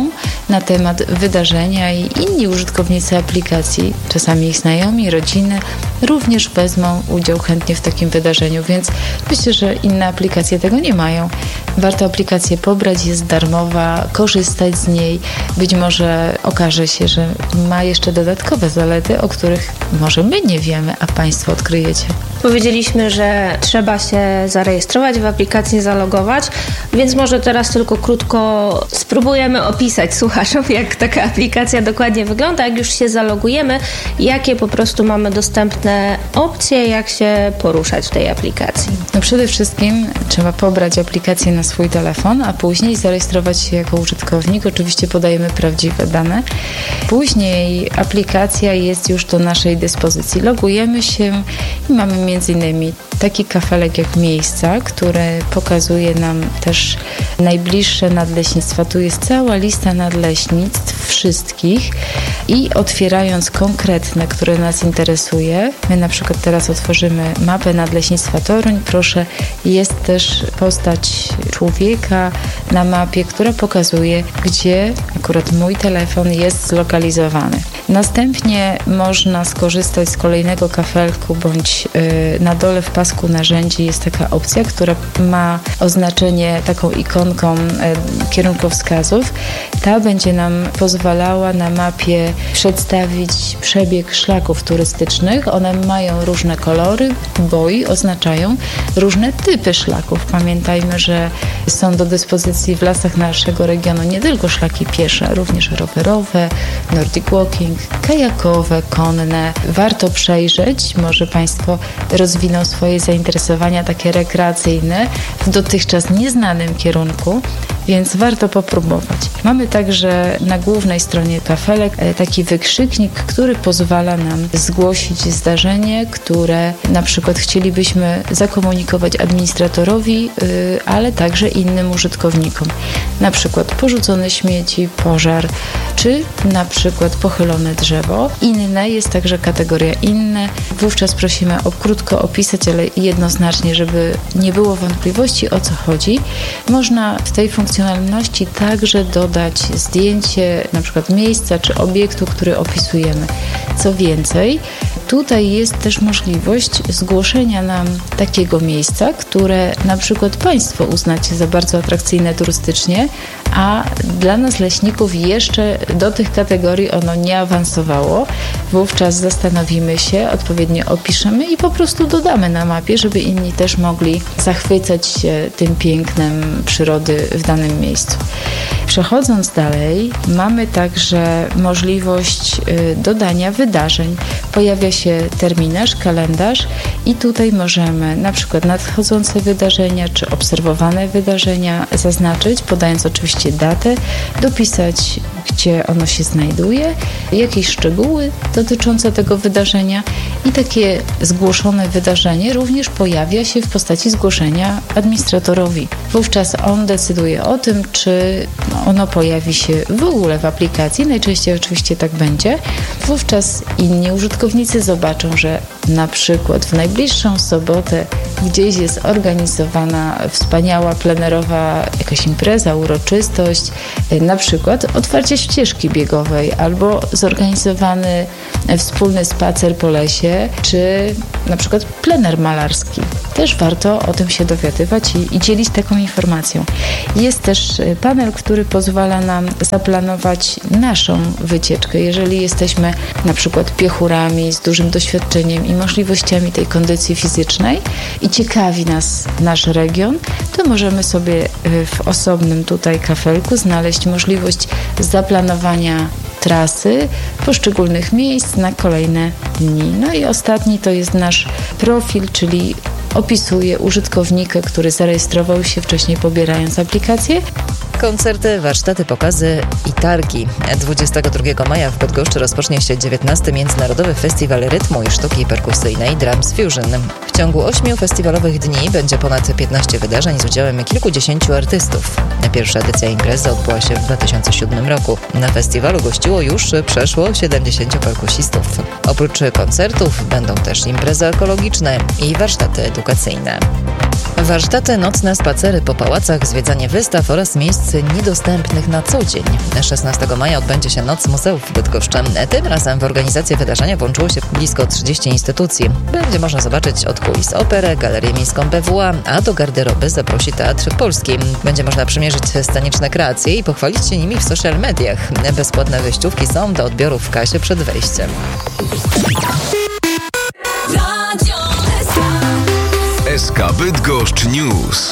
na temat wydarzenia i inni użytkownicy aplikacji, czasami ich znajomi, rodziny, również wezmą udział chętnie w takim wydarzeniu, więc myślę, że inne aplikacje tego nie mają. Warto aplikację pobrać, jest darmowa, korzystać z niej. Być może okaże się, że ma jeszcze dodatkowe zalety, o których może my nie wiemy, a Państwo odkryjecie. Powiedzieliśmy, że trzeba się zarejestrować w aplikacji, zalogować, więc może teraz tylko krótko spróbujemy opisać słuchaczom, jak taka aplikacja dokładnie wygląda, jak już się zalogujemy, jakie po prostu mamy dostępne opcje, jak się poruszać w tej aplikacji. No przede wszystkim trzeba pobrać aplikację na swój telefon, a później zarejestrować się jako użytkownik. Oczywiście podajemy prawdziwe dane. Później aplikacja jest już do naszej dyspozycji. Logujemy się i mamy m.in. taki kafelek jak miejsca, który pokazuje nam też najbliższe nadleśnictwa. Tu jest cała lista nadleśnictw wszystkich i otwierając konkretne, które nas interesuje, my na przykład teraz otworzymy mapę nadleśnictwa Toruń. Proszę, jest też postać człowieka na mapie, która pokazuje, gdzie akurat mój telefon jest zlokalizowany. Następnie można skorzystać z kolejnego kafelku bądź na dole w pasku narzędzi jest taka opcja, która ma oznaczenie taką ikonką kierunkowskazów. Ta będzie nam pozwalała na mapie przedstawić przebieg szlaków turystycznych. One mają różne kolory, boi oznaczają różne typy szlaków. Pamiętajmy, że są do dyspozycji w lasach naszego regionu nie tylko szlaki piesze, również rowerowe, nordic walking, kajakowe, konne. Warto przejrzeć, może Państwo rozwiną swoje zainteresowania takie rekreacyjne w dotychczas nieznanym kierunku, więc warto popróbować. Mamy także na głównej stronie kafelek taki wykrzyknik, który pozwala nam zgłosić zdarzenie, które na przykład chcielibyśmy zakomunikować administratorowi, ale także innym użytkownikom. Na przykład porzucone śmieci, pożar, czy na przykład pochylone drzewo. Inne jest także kategoria inne. Wówczas prosimy krótko opisać, ale jednoznacznie, żeby nie było wątpliwości, o co chodzi. Można w tej funkcjonalności funkcjonalności także dodać zdjęcie na przykład miejsca czy obiektu, który opisujemy. Co więcej, tutaj jest też możliwość zgłoszenia nam takiego miejsca, które na przykład Państwo uznacie za bardzo atrakcyjne turystycznie, a dla nas leśników jeszcze do tych kategorii ono nie awansowało. Wówczas zastanowimy się, odpowiednio opiszemy i po prostu dodamy na mapie, żeby inni też mogli zachwycać się tym pięknem przyrody w danym miejscu. Przechodząc dalej, mamy także możliwość dodania wydarzeń. Pojawia się terminarz, kalendarz i tutaj możemy na przykład nadchodzące wydarzenia czy obserwowane wydarzenia zaznaczyć, podając oczywiście datę, dopisać, gdzie ono się znajduje, jakieś szczegóły dotyczące tego wydarzenia i takie zgłoszone wydarzenie również pojawia się w postaci zgłoszenia administratorowi. Wówczas on decyduje o tym, czy ono pojawi się w ogóle w aplikacji. Najczęściej oczywiście tak będzie. Wówczas inni użytkownicy zobaczą, że na przykład w najbliższą sobotę gdzieś jest organizowana wspaniała plenerowa jakaś impreza, uroczystość, na przykład otwarcie ścieżki biegowej albo zorganizowany wspólny spacer po lesie, czy na przykład plener malarski. Też warto o tym się dowiadywać i dzielić taką informacją. Jest też panel, który pozwala nam zaplanować naszą wycieczkę. Jeżeli jesteśmy na przykład piechurami z dużym doświadczeniem i możliwościami tej kondycji fizycznej i ciekawi nas nasz region, to możemy sobie w osobnym tutaj kafelku znaleźć możliwość zaplanowania trasy poszczególnych miejsc na kolejne dni. No i ostatni to jest nasz profil, czyli opisuje użytkownika, który zarejestrował się wcześniej pobierając aplikację. Koncerty, warsztaty, pokazy i targi. 22 maja w Bydgoszczy rozpocznie się 19. Międzynarodowy Festiwal Rytmu i Sztuki Perkusyjnej Drums Fusion. W ciągu 8 festiwalowych dni będzie ponad 15 wydarzeń z udziałem kilkudziesięciu artystów. Pierwsza edycja imprezy odbyła się w 2007 roku. Na festiwalu gościło już przeszło 70 perkusistów. Oprócz koncertów będą też imprezy ekologiczne i warsztaty edukacyjne. Warsztaty, nocne spacery po pałacach, zwiedzanie wystaw oraz miejsc niedostępnych na co dzień. 16 maja odbędzie się Noc Muzeów w Bydgoszczy. Tym razem w organizację wydarzenia włączyło się blisko 30 instytucji. Będzie można zobaczyć od kulis operę, galerię miejską BWA, a do garderoby zaprosi Teatr Polski. Będzie można przymierzyć sceniczne kreacje i pochwalić się nimi w social mediach. Bezpłatne wejściówki są do odbioru w kasie przed wejściem. SK Bydgoszcz News.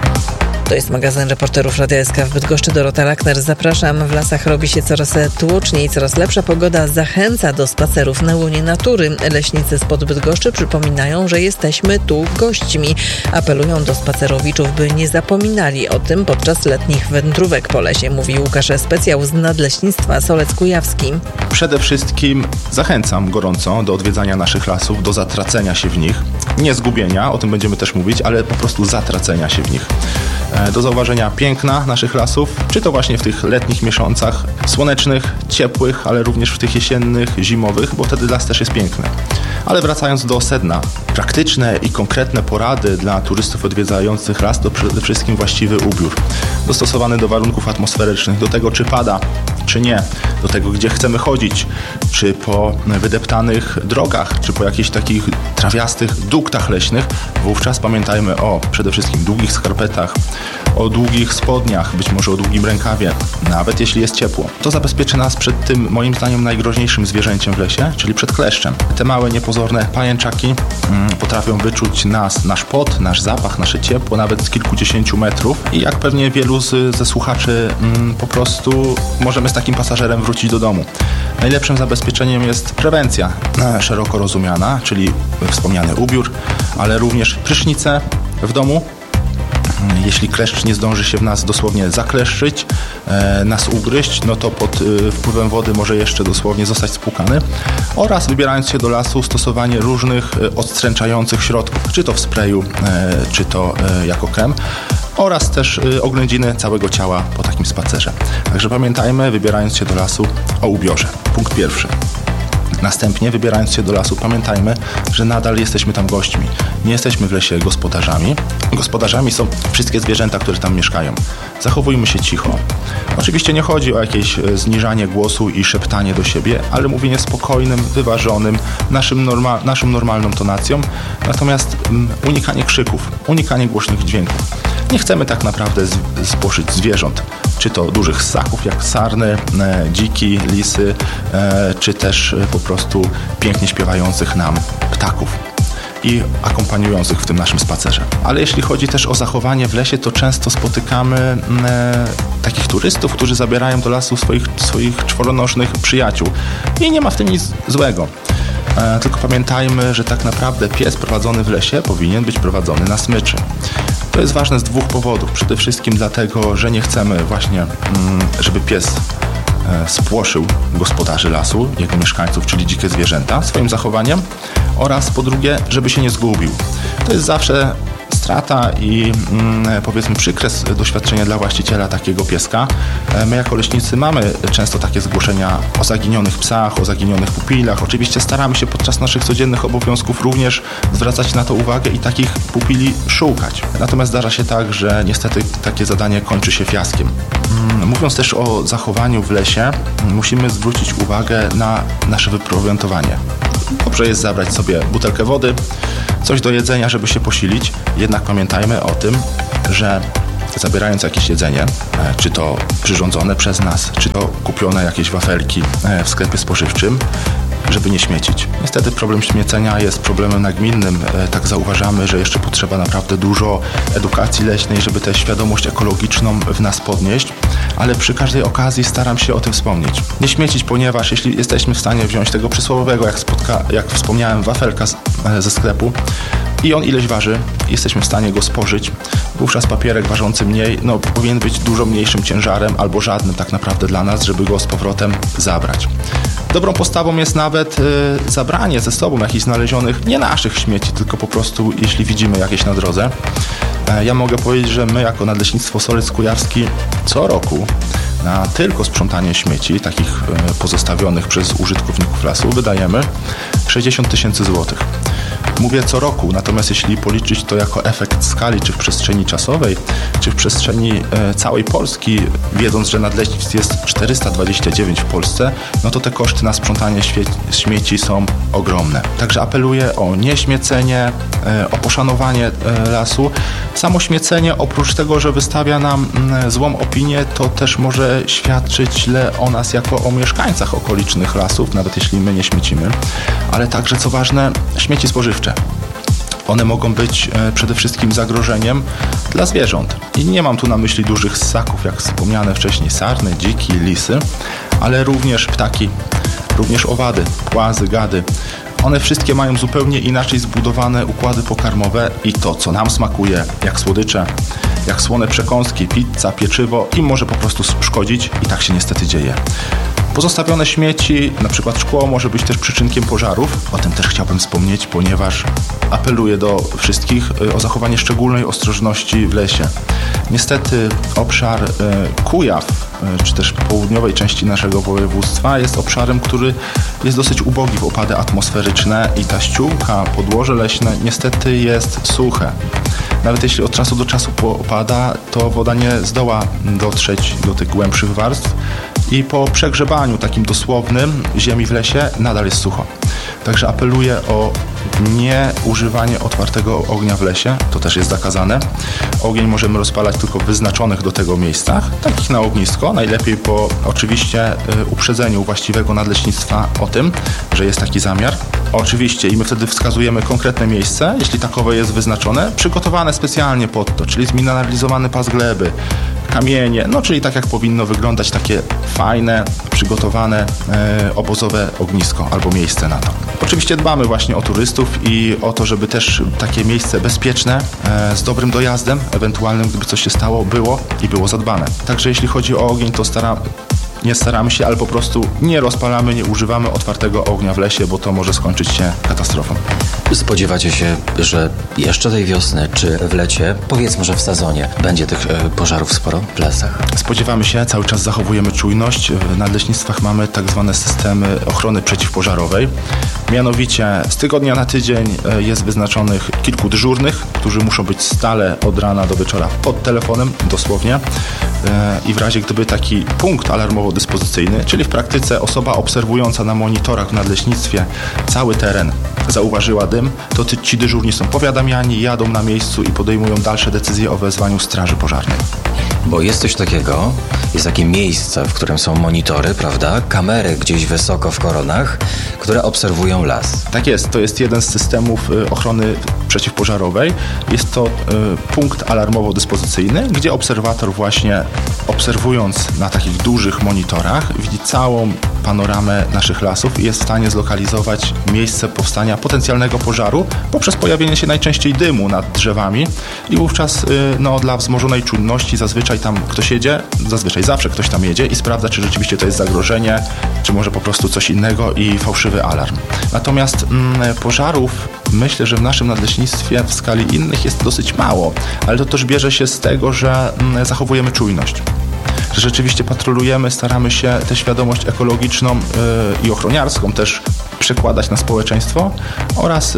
To jest magazyn reporterów Radia SK w Bydgoszczy. Dorota Lackner. Zapraszam. W lasach robi się coraz tłoczniej, coraz lepsza pogoda zachęca do spacerów na łonie natury. Leśnicy spod Bydgoszczy przypominają, że jesteśmy tu gośćmi. Apelują do spacerowiczów, by nie zapominali o tym podczas letnich wędrówek po lesie, mówi Łukasz Specjał z Nadleśnictwa Solec Kujawski. Przede wszystkim zachęcam gorąco do odwiedzania naszych lasów, do zatracenia się w nich. Nie zgubienia, o tym będziemy też mówić, ale po prostu zatracenia się w nich. Do zauważenia piękna naszych lasów, czy to właśnie w tych letnich miesiącach słonecznych, ciepłych, ale również w tych jesiennych, zimowych, bo wtedy las też jest piękny. Ale wracając do sedna, praktyczne i konkretne porady dla turystów odwiedzających las to przede wszystkim właściwy ubiór, dostosowany do warunków atmosferycznych, do tego czy pada, czy nie, do tego gdzie chcemy chodzić, czy po wydeptanych drogach, czy po jakichś takich trawiastych duktach leśnych. Wówczas pamiętajmy o przede wszystkim długich skarpetach, o długich spodniach, być może o długim rękawie, nawet jeśli jest ciepło. To zabezpieczy nas przed tym, moim zdaniem, najgroźniejszym zwierzęciem w lesie, czyli przed kleszczem. Te małe, niepozorne pajęczaki potrafią wyczuć nasz pot, nasz zapach, nasze ciepło, nawet z kilkudziesięciu metrów. I jak pewnie wielu ze słuchaczy po prostu możemy z takim pasażerem wrócić do domu. Najlepszym zabezpieczeniem jest prewencja szeroko rozumiana, czyli wspomniany ubiór, ale również prysznice w domu. Jeśli kleszcz nie zdąży się w nas dosłownie zakleszczyć, nas ugryźć, no to pod wpływem wody może jeszcze dosłownie zostać spłukany. Oraz wybierając się do lasu, stosowanie różnych odstręczających środków, czy to w sprayu, czy to jako krem. Oraz też oględziny całego ciała po takim spacerze. Także pamiętajmy, wybierając się do lasu, o ubiorze. Punkt pierwszy. Następnie, wybierając się do lasu, pamiętajmy, że nadal jesteśmy tam gośćmi. Nie jesteśmy w lesie gospodarzami, gospodarzami są wszystkie zwierzęta, które tam mieszkają. Zachowujmy się cicho. Oczywiście nie chodzi o jakieś zniżanie głosu i szeptanie do siebie, ale mówienie spokojnym, wyważonym, naszą normalną tonacją, natomiast unikanie krzyków, unikanie głośnych dźwięków. Nie chcemy tak naprawdę spłoszyć zwierząt, czy to dużych ssaków jak sarny, dziki, lisy, czy też po prostu pięknie śpiewających nam ptaków i akompaniujących w tym naszym spacerze. Ale jeśli chodzi też o zachowanie w lesie, to często spotykamy takich turystów, którzy zabierają do lasu swoich czworonożnych przyjaciół. I nie ma w tym nic złego. Tylko pamiętajmy, że tak naprawdę pies prowadzony w lesie powinien być prowadzony na smyczy. To jest ważne z dwóch powodów. Przede wszystkim dlatego, że nie chcemy właśnie, żeby pies spłoszył gospodarzy lasu, jego mieszkańców, czyli dzikie zwierzęta swoim zachowaniem, oraz po drugie, żeby się nie zgubił. To jest zawsze strata i powiedzmy przykre doświadczenie dla właściciela takiego pieska. My jako leśnicy mamy często takie zgłoszenia o zaginionych psach, o zaginionych pupilach. Oczywiście staramy się podczas naszych codziennych obowiązków również zwracać na to uwagę i takich pupili szukać. Natomiast zdarza się tak, że niestety takie zadanie kończy się fiaskiem. Mówiąc też o zachowaniu w lesie, musimy zwrócić uwagę na nasze wyprowiantowanie. Dobrze jest zabrać sobie butelkę wody, coś do jedzenia, żeby się posilić. Jednak pamiętajmy o tym, że zabierając jakieś jedzenie, czy to przyrządzone przez nas, czy to kupione jakieś wafelki w sklepie spożywczym, żeby nie śmiecić. Niestety problem śmiecenia jest problemem nagminnym. Tak zauważamy, że jeszcze potrzeba naprawdę dużo edukacji leśnej, żeby tę świadomość ekologiczną w nas podnieść, ale przy każdej okazji staram się o tym wspomnieć. Nie śmiecić, ponieważ jeśli jesteśmy w stanie wziąć tego przysłowiowego, jak wspomniałem, wafelka ze sklepu i on ileś waży, jesteśmy w stanie go spożyć, wówczas papierek ważący mniej, powinien być dużo mniejszym ciężarem albo żadnym tak naprawdę dla nas, żeby go z powrotem zabrać. Dobrą postawą jest nawet zabranie ze sobą jakichś znalezionych, nie naszych śmieci, tylko po prostu jeśli widzimy jakieś na drodze. Ja mogę powiedzieć, że my jako Nadleśnictwo Solec Kujawski co roku na tylko sprzątanie śmieci, takich pozostawionych przez użytkowników lasu, wydajemy 60 000 złotych. Mówię co roku, natomiast jeśli policzyć to jako efekt skali, czy w przestrzeni czasowej, czy w przestrzeni całej Polski, wiedząc, że nadleśnictw jest 429 w Polsce, to te koszty na sprzątanie śmieci są ogromne. Także apeluję o nieśmiecenie, o poszanowanie lasu. Samo śmiecenie, oprócz tego, że wystawia nam złą opinię, to też może świadczyć źle o nas jako o mieszkańcach okolicznych lasów, nawet jeśli my nie śmiecimy, ale także, co ważne, śmieci spożywcze. One mogą być przede wszystkim zagrożeniem dla zwierząt. I nie mam tu na myśli dużych ssaków, jak wspomniane wcześniej, sarny, dziki, lisy, ale również ptaki, również owady, płazy, gady. One wszystkie mają zupełnie inaczej zbudowane układy pokarmowe i to, co nam smakuje, jak słodycze, jak słone przekąski, pizza, pieczywo, im może po prostu szkodzić i tak się niestety dzieje. Pozostawione śmieci, na przykład szkło, może być też przyczynkiem pożarów. O tym też chciałbym wspomnieć, ponieważ apeluję do wszystkich o zachowanie szczególnej ostrożności w lesie. Niestety obszar Kujaw, czy też południowej części naszego województwa jest obszarem, który jest dosyć ubogi w opady atmosferyczne i ta ściółka, podłoże leśne niestety jest suche. Nawet jeśli od czasu do czasu opada, to woda nie zdoła dotrzeć do tych głębszych warstw i po przegrzebaniu takim dosłownym ziemi w lesie nadal jest sucho. Także apeluję o nieużywanie otwartego ognia w lesie, to też jest zakazane. Ogień możemy rozpalać tylko w wyznaczonych do tego miejscach, takich na ognisko, najlepiej po oczywiście uprzedzeniu właściwego nadleśnictwa o tym, że jest taki zamiar. Oczywiście i my wtedy wskazujemy konkretne miejsce, jeśli takowe jest wyznaczone, przygotowane specjalnie pod to, czyli zmineralizowany pas gleby, kamienie, czyli tak jak powinno wyglądać takie fajne, przygotowane obozowe ognisko albo miejsce na to. Oczywiście dbamy właśnie o turystów i o to, żeby też takie miejsce bezpieczne, z dobrym dojazdem, ewentualnym gdyby coś się stało, było zadbane. Także jeśli chodzi o ogień, to nie staramy się, ale po prostu nie rozpalamy, nie używamy otwartego ognia w lesie, bo to może skończyć się katastrofą. Spodziewacie się, że jeszcze tej wiosny, czy w lecie, powiedzmy, że w sezonie, będzie tych pożarów sporo w lasach? Spodziewamy się, cały czas zachowujemy czujność. W nadleśnictwach mamy tak zwane systemy ochrony przeciwpożarowej. Mianowicie z tygodnia na tydzień jest wyznaczonych kilku dyżurnych, którzy muszą być stale od rana do wieczora pod telefonem, dosłownie. I w razie gdyby taki punkt alarmowo-dyspozycyjny, czyli w praktyce osoba obserwująca na monitorach w nadleśnictwie cały teren zauważyła dym, to ci dyżurni są powiadamiani, jadą na miejscu i podejmują dalsze decyzje o wezwaniu straży pożarnej. Bo jest coś takiego, jest takie miejsce, w którym są monitory, prawda? Kamery gdzieś wysoko w koronach, które obserwują las. Tak jest, to jest jeden z systemów ochrony przeciwpożarowej. Jest to punkt alarmowo-dyspozycyjny, gdzie obserwator właśnie obserwując na takich dużych monitorach widzi całą panoramę naszych lasów i jest w stanie zlokalizować miejsce powstania potencjalnego pożaru poprzez pojawienie się najczęściej dymu nad drzewami i wówczas dla wzmożonej czujności zazwyczaj tam ktoś jedzie, zawsze ktoś tam jedzie i sprawdza, czy rzeczywiście to jest zagrożenie, czy może po prostu coś innego i fałszywy alarm. Natomiast pożarów myślę, że w naszym nadleśnictwie w skali innych jest dosyć mało, ale to też bierze się z tego, że zachowujemy czujność. Że rzeczywiście patrolujemy, staramy się tę świadomość ekologiczną i ochroniarską też przekładać na społeczeństwo oraz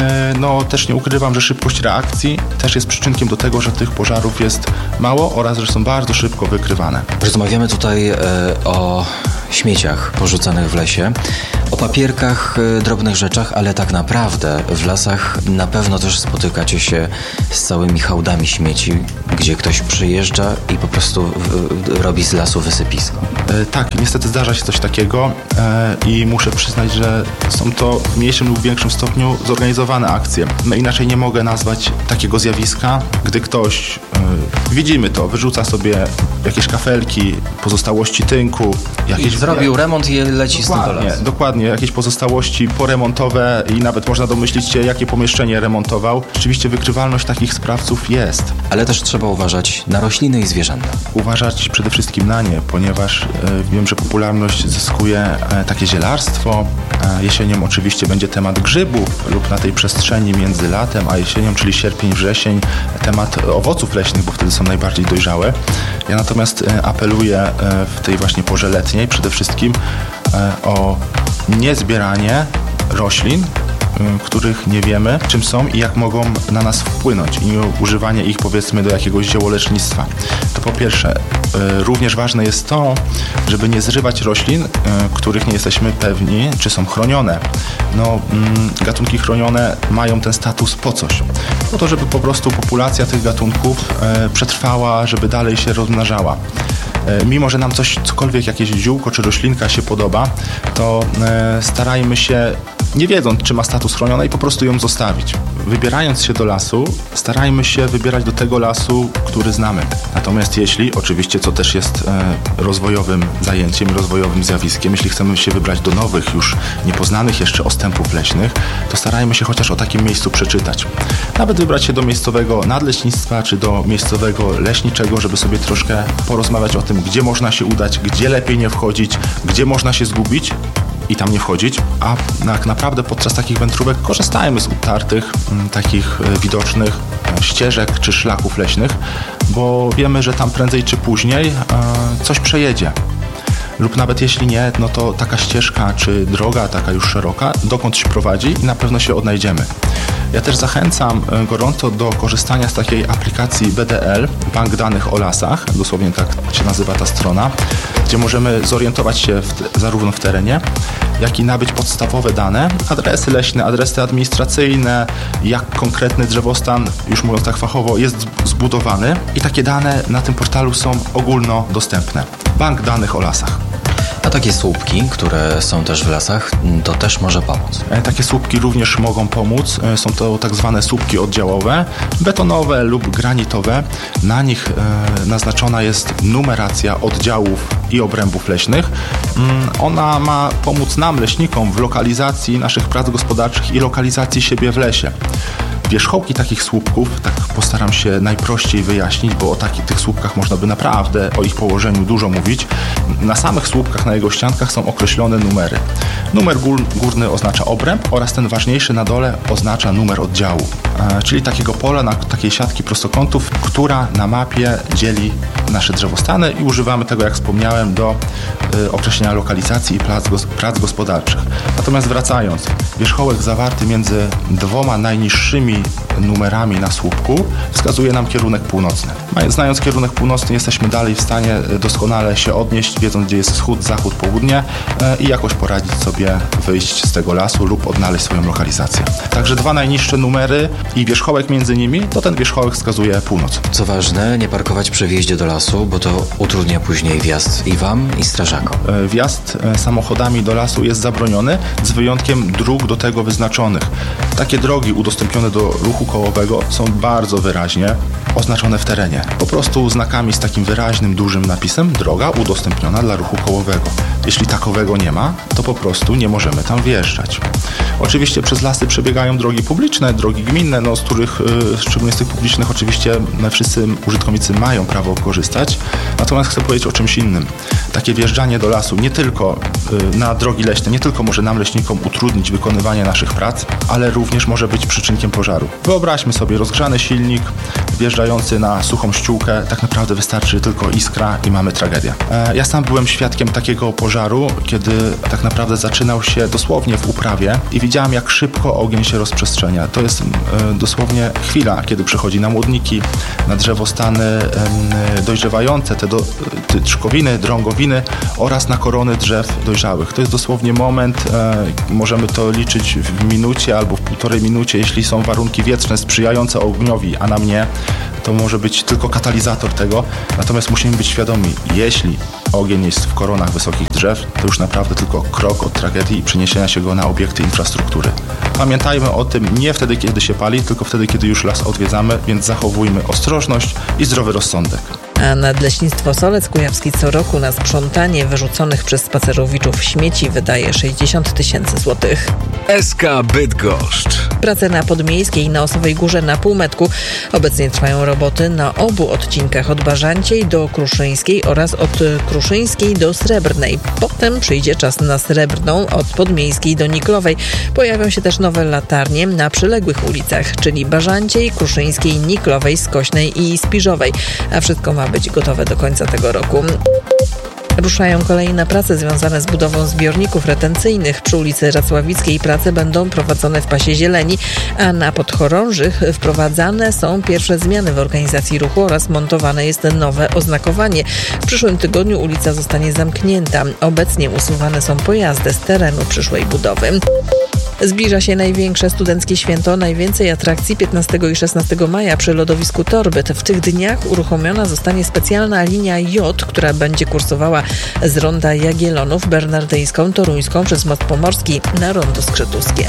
też nie ukrywam, że szybkość reakcji też jest przyczynkiem do tego, że tych pożarów jest mało oraz że są bardzo szybko wykrywane. Rozmawiamy tutaj o śmieciach porzucanych w lesie, o papierkach, drobnych rzeczach, ale tak naprawdę w lasach na pewno też spotykacie się z całymi hałdami śmieci, gdzie ktoś przyjeżdża i po prostu robi z lasu wysypisko. Tak, niestety zdarza się coś takiego i muszę przyznać, że są to w mniejszym lub większym stopniu zorganizowane akcje. Inaczej nie mogę nazwać takiego zjawiska, gdy ktoś, widzimy to, wyrzuca sobie jakieś kafelki, pozostałości tynku. Zrobił remont i leci z tym do lasu. Dokładnie, jakieś pozostałości poremontowe i nawet można domyślić się, jakie pomieszczenie remontował. Rzeczywiście wykrywalność takich sprawców jest. Ale też trzeba uważać na rośliny i zwierzęta. Uważać przede wszystkim na nie, ponieważ wiem, że popularność zyskuje takie zielarstwo. Jesienią oczywiście będzie temat grzybów lub na tej przestrzeni między latem a jesienią, czyli sierpień, wrzesień, temat owoców leśnych, bo wtedy są najbardziej dojrzałe. Ja natomiast apeluję w tej właśnie porze letniej przede wszystkim o niezbieranie roślin, których nie wiemy, czym są i jak mogą na nas wpłynąć i używanie ich powiedzmy do jakiegoś ziołolecznictwa. To po pierwsze. Również ważne jest to, żeby nie zrywać roślin, których nie jesteśmy pewni, czy są chronione. Gatunki chronione mają ten status po coś. Po to, żeby po prostu populacja tych gatunków przetrwała, żeby dalej się rozmnażała. Mimo że nam cokolwiek, jakieś ziółko czy roślinka się podoba, to starajmy się, nie wiedząc, czy ma status chroniony, i po prostu ją zostawić. Wybierając się do lasu, starajmy się wybierać do tego lasu, który znamy. Natomiast jeśli, oczywiście, co też jest rozwojowym zajęciem, rozwojowym zjawiskiem, jeśli chcemy się wybrać do nowych, już niepoznanych jeszcze ostępów leśnych, to starajmy się chociaż o takim miejscu przeczytać. Nawet wybrać się do miejscowego nadleśnictwa, czy do miejscowego leśniczego, żeby sobie troszkę porozmawiać o tym, gdzie można się udać, gdzie lepiej nie wchodzić, gdzie można się zgubić i tam nie wchodzić, a tak naprawdę podczas takich wędrówek korzystajmy z utartych, takich widocznych ścieżek czy szlaków leśnych, bo wiemy, że tam prędzej czy później coś przejedzie. Lub nawet jeśli nie, no to taka ścieżka czy droga, taka już szeroka, dokądś prowadzi i na pewno się odnajdziemy. Ja też zachęcam gorąco do korzystania z takiej aplikacji BDL, Bank Danych o Lasach, dosłownie tak się nazywa ta strona, gdzie możemy zorientować się zarówno w terenie, jak i nabyć podstawowe dane, adresy leśne, adresy administracyjne, jak konkretny drzewostan, już mówiąc tak fachowo, jest zbudowany i takie dane na tym portalu są ogólnodostępne. Bank Danych o Lasach. A takie słupki, które są też w lasach, to też może pomóc? Takie słupki również mogą pomóc. Są to tak zwane słupki oddziałowe, betonowe lub granitowe. Na nich naznaczona jest numeracja oddziałów i obrębów leśnych. Ona ma pomóc nam, leśnikom, w lokalizacji naszych prac gospodarczych i lokalizacji siebie w lesie. Wierzchołki takich słupków, tak postaram się najprościej wyjaśnić, bo o tych słupkach można by naprawdę o ich położeniu dużo mówić. Na samych słupkach, na jego ściankach są określone numery. Numer górny oznacza obręb oraz ten ważniejszy na dole oznacza numer oddziału, czyli takiego pola, takiej siatki prostokątów, która na mapie dzieli nasze drzewostany i używamy tego, jak wspomniałem, do określenia lokalizacji i prac gospodarczych. Natomiast wracając, wierzchołek zawarty między dwoma najniższymi numerami na słupku wskazuje nam kierunek północny. Znając kierunek północny, jesteśmy dalej w stanie doskonale się odnieść, wiedząc, gdzie jest wschód, zachód, południe i jakoś poradzić sobie, wyjść z tego lasu lub odnaleźć swoją lokalizację. Także dwa najniższe numery i wierzchołek między nimi, to ten wierzchołek wskazuje północ. Co ważne, nie parkować przy wjeździe do lasu, bo to utrudnia później wjazd i wam, i strażakom. Wjazd samochodami do lasu jest zabroniony, z wyjątkiem dróg do tego wyznaczonych. Takie drogi udostępnione do ruchu kołowego są bardzo wyraźnie oznaczone w terenie. Po prostu znakami z takim wyraźnym, dużym napisem droga udostępniona dla ruchu kołowego. Jeśli takowego nie ma, to po prostu nie możemy tam wjeżdżać. Oczywiście przez lasy przebiegają drogi publiczne, drogi gminne, z których, szczególnie z tych publicznych, oczywiście wszyscy użytkownicy mają prawo korzystać. Natomiast chcę powiedzieć o czymś innym. Takie wjeżdżanie do lasu nie tylko na drogi leśne, nie tylko może nam, leśnikom, utrudnić wykonywanie naszych prac, ale również może być przyczynkiem pożaru. Wyobraźmy sobie rozgrzany silnik wjeżdżający na suchą ściółkę, tak naprawdę wystarczy tylko iskra i mamy tragedię. Ja sam byłem świadkiem takiego pożaru, kiedy tak naprawdę zaczynał się dosłownie w uprawie i widziałem, jak szybko ogień się rozprzestrzenia. To jest dosłownie chwila, kiedy przychodzi na młodniki, na drzewostany dojrzewające, te trzkowiny, drągowiny oraz na korony drzew dojrzałych. To jest dosłownie moment, możemy to liczyć w minucie albo w półtorej minucie, jeśli są warunki wietrzne sprzyjające ogniowi, a na mnie to może być tylko katalizator tego. Natomiast musimy być świadomi, jeśli ogień jest w koronach wysokich drzew, to już naprawdę tylko krok od tragedii i przeniesienia się go na obiekty infrastruktury. Pamiętajmy o tym nie wtedy, kiedy się pali, tylko wtedy, kiedy już las odwiedzamy, więc zachowujmy ostrożność i zdrowy rozsądek. A Nadleśnictwo Solec Kujawski co roku na sprzątanie wyrzuconych przez spacerowiczów śmieci wydaje 60 000 złotych. SK Bydgoszcz. Prace na Podmiejskiej i na Osowej Górze na Półmetku. Obecnie trwają roboty na obu odcinkach od Bażanciej do Kruszyńskiej oraz od Kruszyńskiej do Srebrnej. Potem przyjdzie czas na Srebrną od Podmiejskiej do Niklowej. Pojawią się też nowe latarnie na przyległych ulicach, czyli Bażanciej, Kruszyńskiej, Niklowej, Skośnej i Spiżowej. A wszystko ma być gotowe do końca tego roku. Ruszają kolejne prace związane z budową zbiorników retencyjnych. Przy ulicy Racławickiej prace będą prowadzone w pasie zieleni, a na Podchorążych wprowadzane są pierwsze zmiany w organizacji ruchu oraz montowane jest nowe oznakowanie. W przyszłym tygodniu ulica zostanie zamknięta. Obecnie usuwane są pojazdy z terenu przyszłej budowy. Zbliża się największe studenckie święto, najwięcej atrakcji 15 i 16 maja przy lodowisku Torbyt. W tych dniach uruchomiona zostanie specjalna linia J, która będzie kursowała z ronda Jagiellonów, Bernardyńską, Toruńską przez Most Pomorski na rondo Skrzetuskie.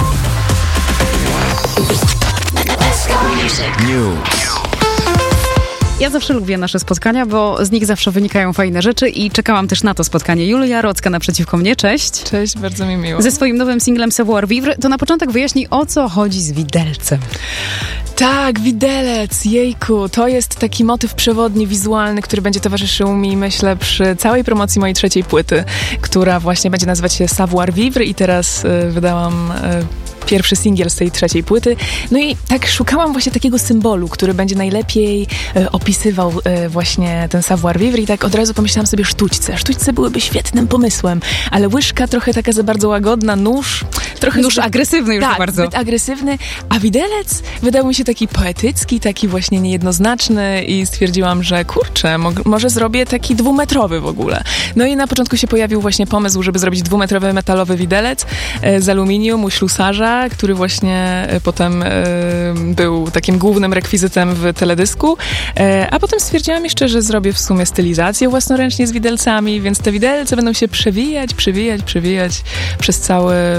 Ja zawsze lubię nasze spotkania, bo z nich zawsze wynikają fajne rzeczy i czekałam też na to spotkanie. Julia Rocka naprzeciwko mnie, cześć. Cześć, bardzo mi miło. Ze swoim nowym singlem Savoir Vivre, to na początek wyjaśnij, o co chodzi z widelcem. Tak, widelec, jejku, to jest taki motyw przewodni, wizualny, który będzie towarzyszył mi, myślę, przy całej promocji mojej trzeciej płyty, która właśnie będzie nazywać się Savoir Vivre i teraz wydałam pierwszy singiel z tej trzeciej płyty. No i tak szukałam właśnie takiego symbolu, który będzie najlepiej opisywał właśnie ten savoir vivre i tak od razu pomyślałam sobie sztućce. Sztućce byłyby świetnym pomysłem, ale łyżka trochę taka za bardzo łagodna, nóż trochę nóż agresywny już bardzo. Zbyt agresywny, a widelec wydał mi się taki poetycki, taki właśnie niejednoznaczny i stwierdziłam, że kurczę, może zrobię taki 2-metrowy w ogóle. No i na początku się pojawił właśnie pomysł, żeby zrobić 2-metrowy metalowy widelec z aluminium u ślusarza, który właśnie potem był takim głównym rekwizytem w teledysku, a potem stwierdziłam jeszcze, że zrobię w sumie stylizację własnoręcznie z widelcami, więc te widelce będą się przewijać przez cały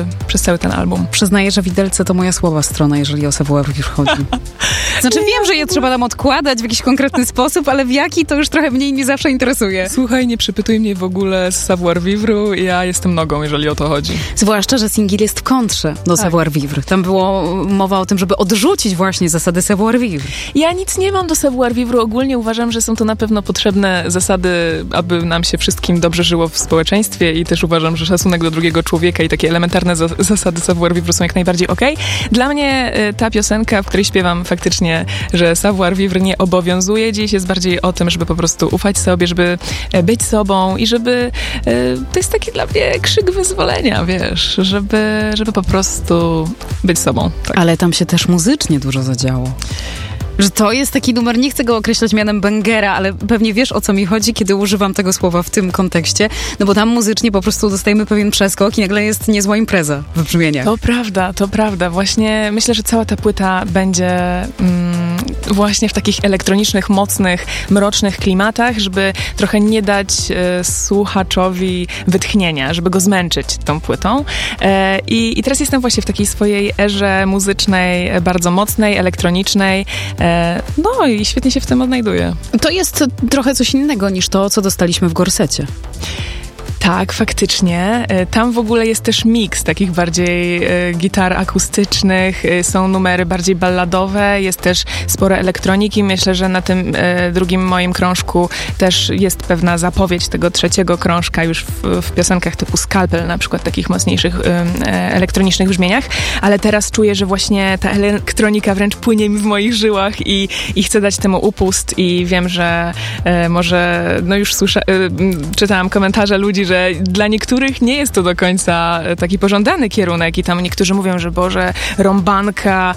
cały ten album. Przyznaję, że Widelce to moja słaba strona, jeżeli o savoir-vivre chodzi. Znaczy wiem, że je trzeba nam odkładać w jakiś konkretny sposób, ale w jaki to już trochę mniej mnie zawsze interesuje. Słuchaj, nie przypytuj mnie w ogóle z savoir-vivre'u, ja jestem nogą, jeżeli o to chodzi. Zwłaszcza, że singiel jest w kontrze do savoir-vivre. Tam było mowa o tym, żeby odrzucić właśnie zasady savoir-vivre. Ja nic nie mam do savoir-vivre. Ogólnie uważam, że są to na pewno potrzebne zasady, aby nam się wszystkim dobrze żyło w społeczeństwie i też uważam, że szacunek do drugiego człowieka i takie elementarne zasady savoir-vivre są jak najbardziej okej. Dla mnie ta piosenka, w której śpiewam faktycznie, że savoir-vivre nie obowiązuje. Dziś jest bardziej o tym, żeby po prostu ufać sobie, żeby być sobą i żeby to jest taki dla mnie krzyk wyzwolenia, wiesz, żeby po prostu być sobą. Tak. Ale tam się też muzycznie dużo zadziało. Że to jest taki numer, nie chcę go określać mianem bangera, ale pewnie wiesz, o co mi chodzi, kiedy używam tego słowa w tym kontekście, no bo tam muzycznie po prostu dostajemy pewien przeskok i nagle jest niezła impreza w brzmieniach. To prawda. Właśnie myślę, że cała ta płyta będzie właśnie w takich elektronicznych, mocnych, mrocznych klimatach, żeby trochę nie dać słuchaczowi wytchnienia, żeby go zmęczyć tą płytą. I teraz jestem właśnie w takiej swojej erze muzycznej, bardzo mocnej, elektronicznej. No i świetnie się w tym odnajduję. To jest trochę coś innego niż to, co dostaliśmy w Gorsecie. Tak, faktycznie. Tam w ogóle jest też miks takich bardziej gitar akustycznych, są numery bardziej balladowe, jest też sporo elektroniki. Myślę, że na tym drugim moim krążku też jest pewna zapowiedź tego trzeciego krążka już w piosenkach typu Scalpel, na przykład takich mocniejszych elektronicznych brzmieniach, ale teraz czuję, że właśnie ta elektronika wręcz płynie mi w moich żyłach i chcę dać temu upust i wiem, że może, no już czytałam komentarze ludzi, że dla niektórych nie jest to do końca taki pożądany kierunek i tam niektórzy mówią, że Boże, rąbanka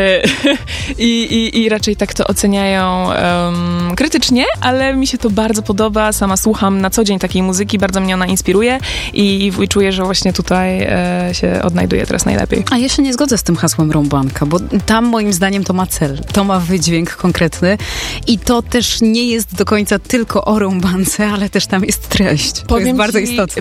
i raczej tak to oceniają krytycznie, ale mi się to bardzo podoba. Sama słucham na co dzień takiej muzyki, bardzo mnie ona inspiruje i czuję, że właśnie tutaj się odnajduję teraz najlepiej. A ja się nie zgodzę z tym hasłem rąbanka, bo tam moim zdaniem to ma cel, to ma wydźwięk konkretny i to też nie jest do końca tylko o rąbance, ale też tam jest treść. To jest bardzo istotne.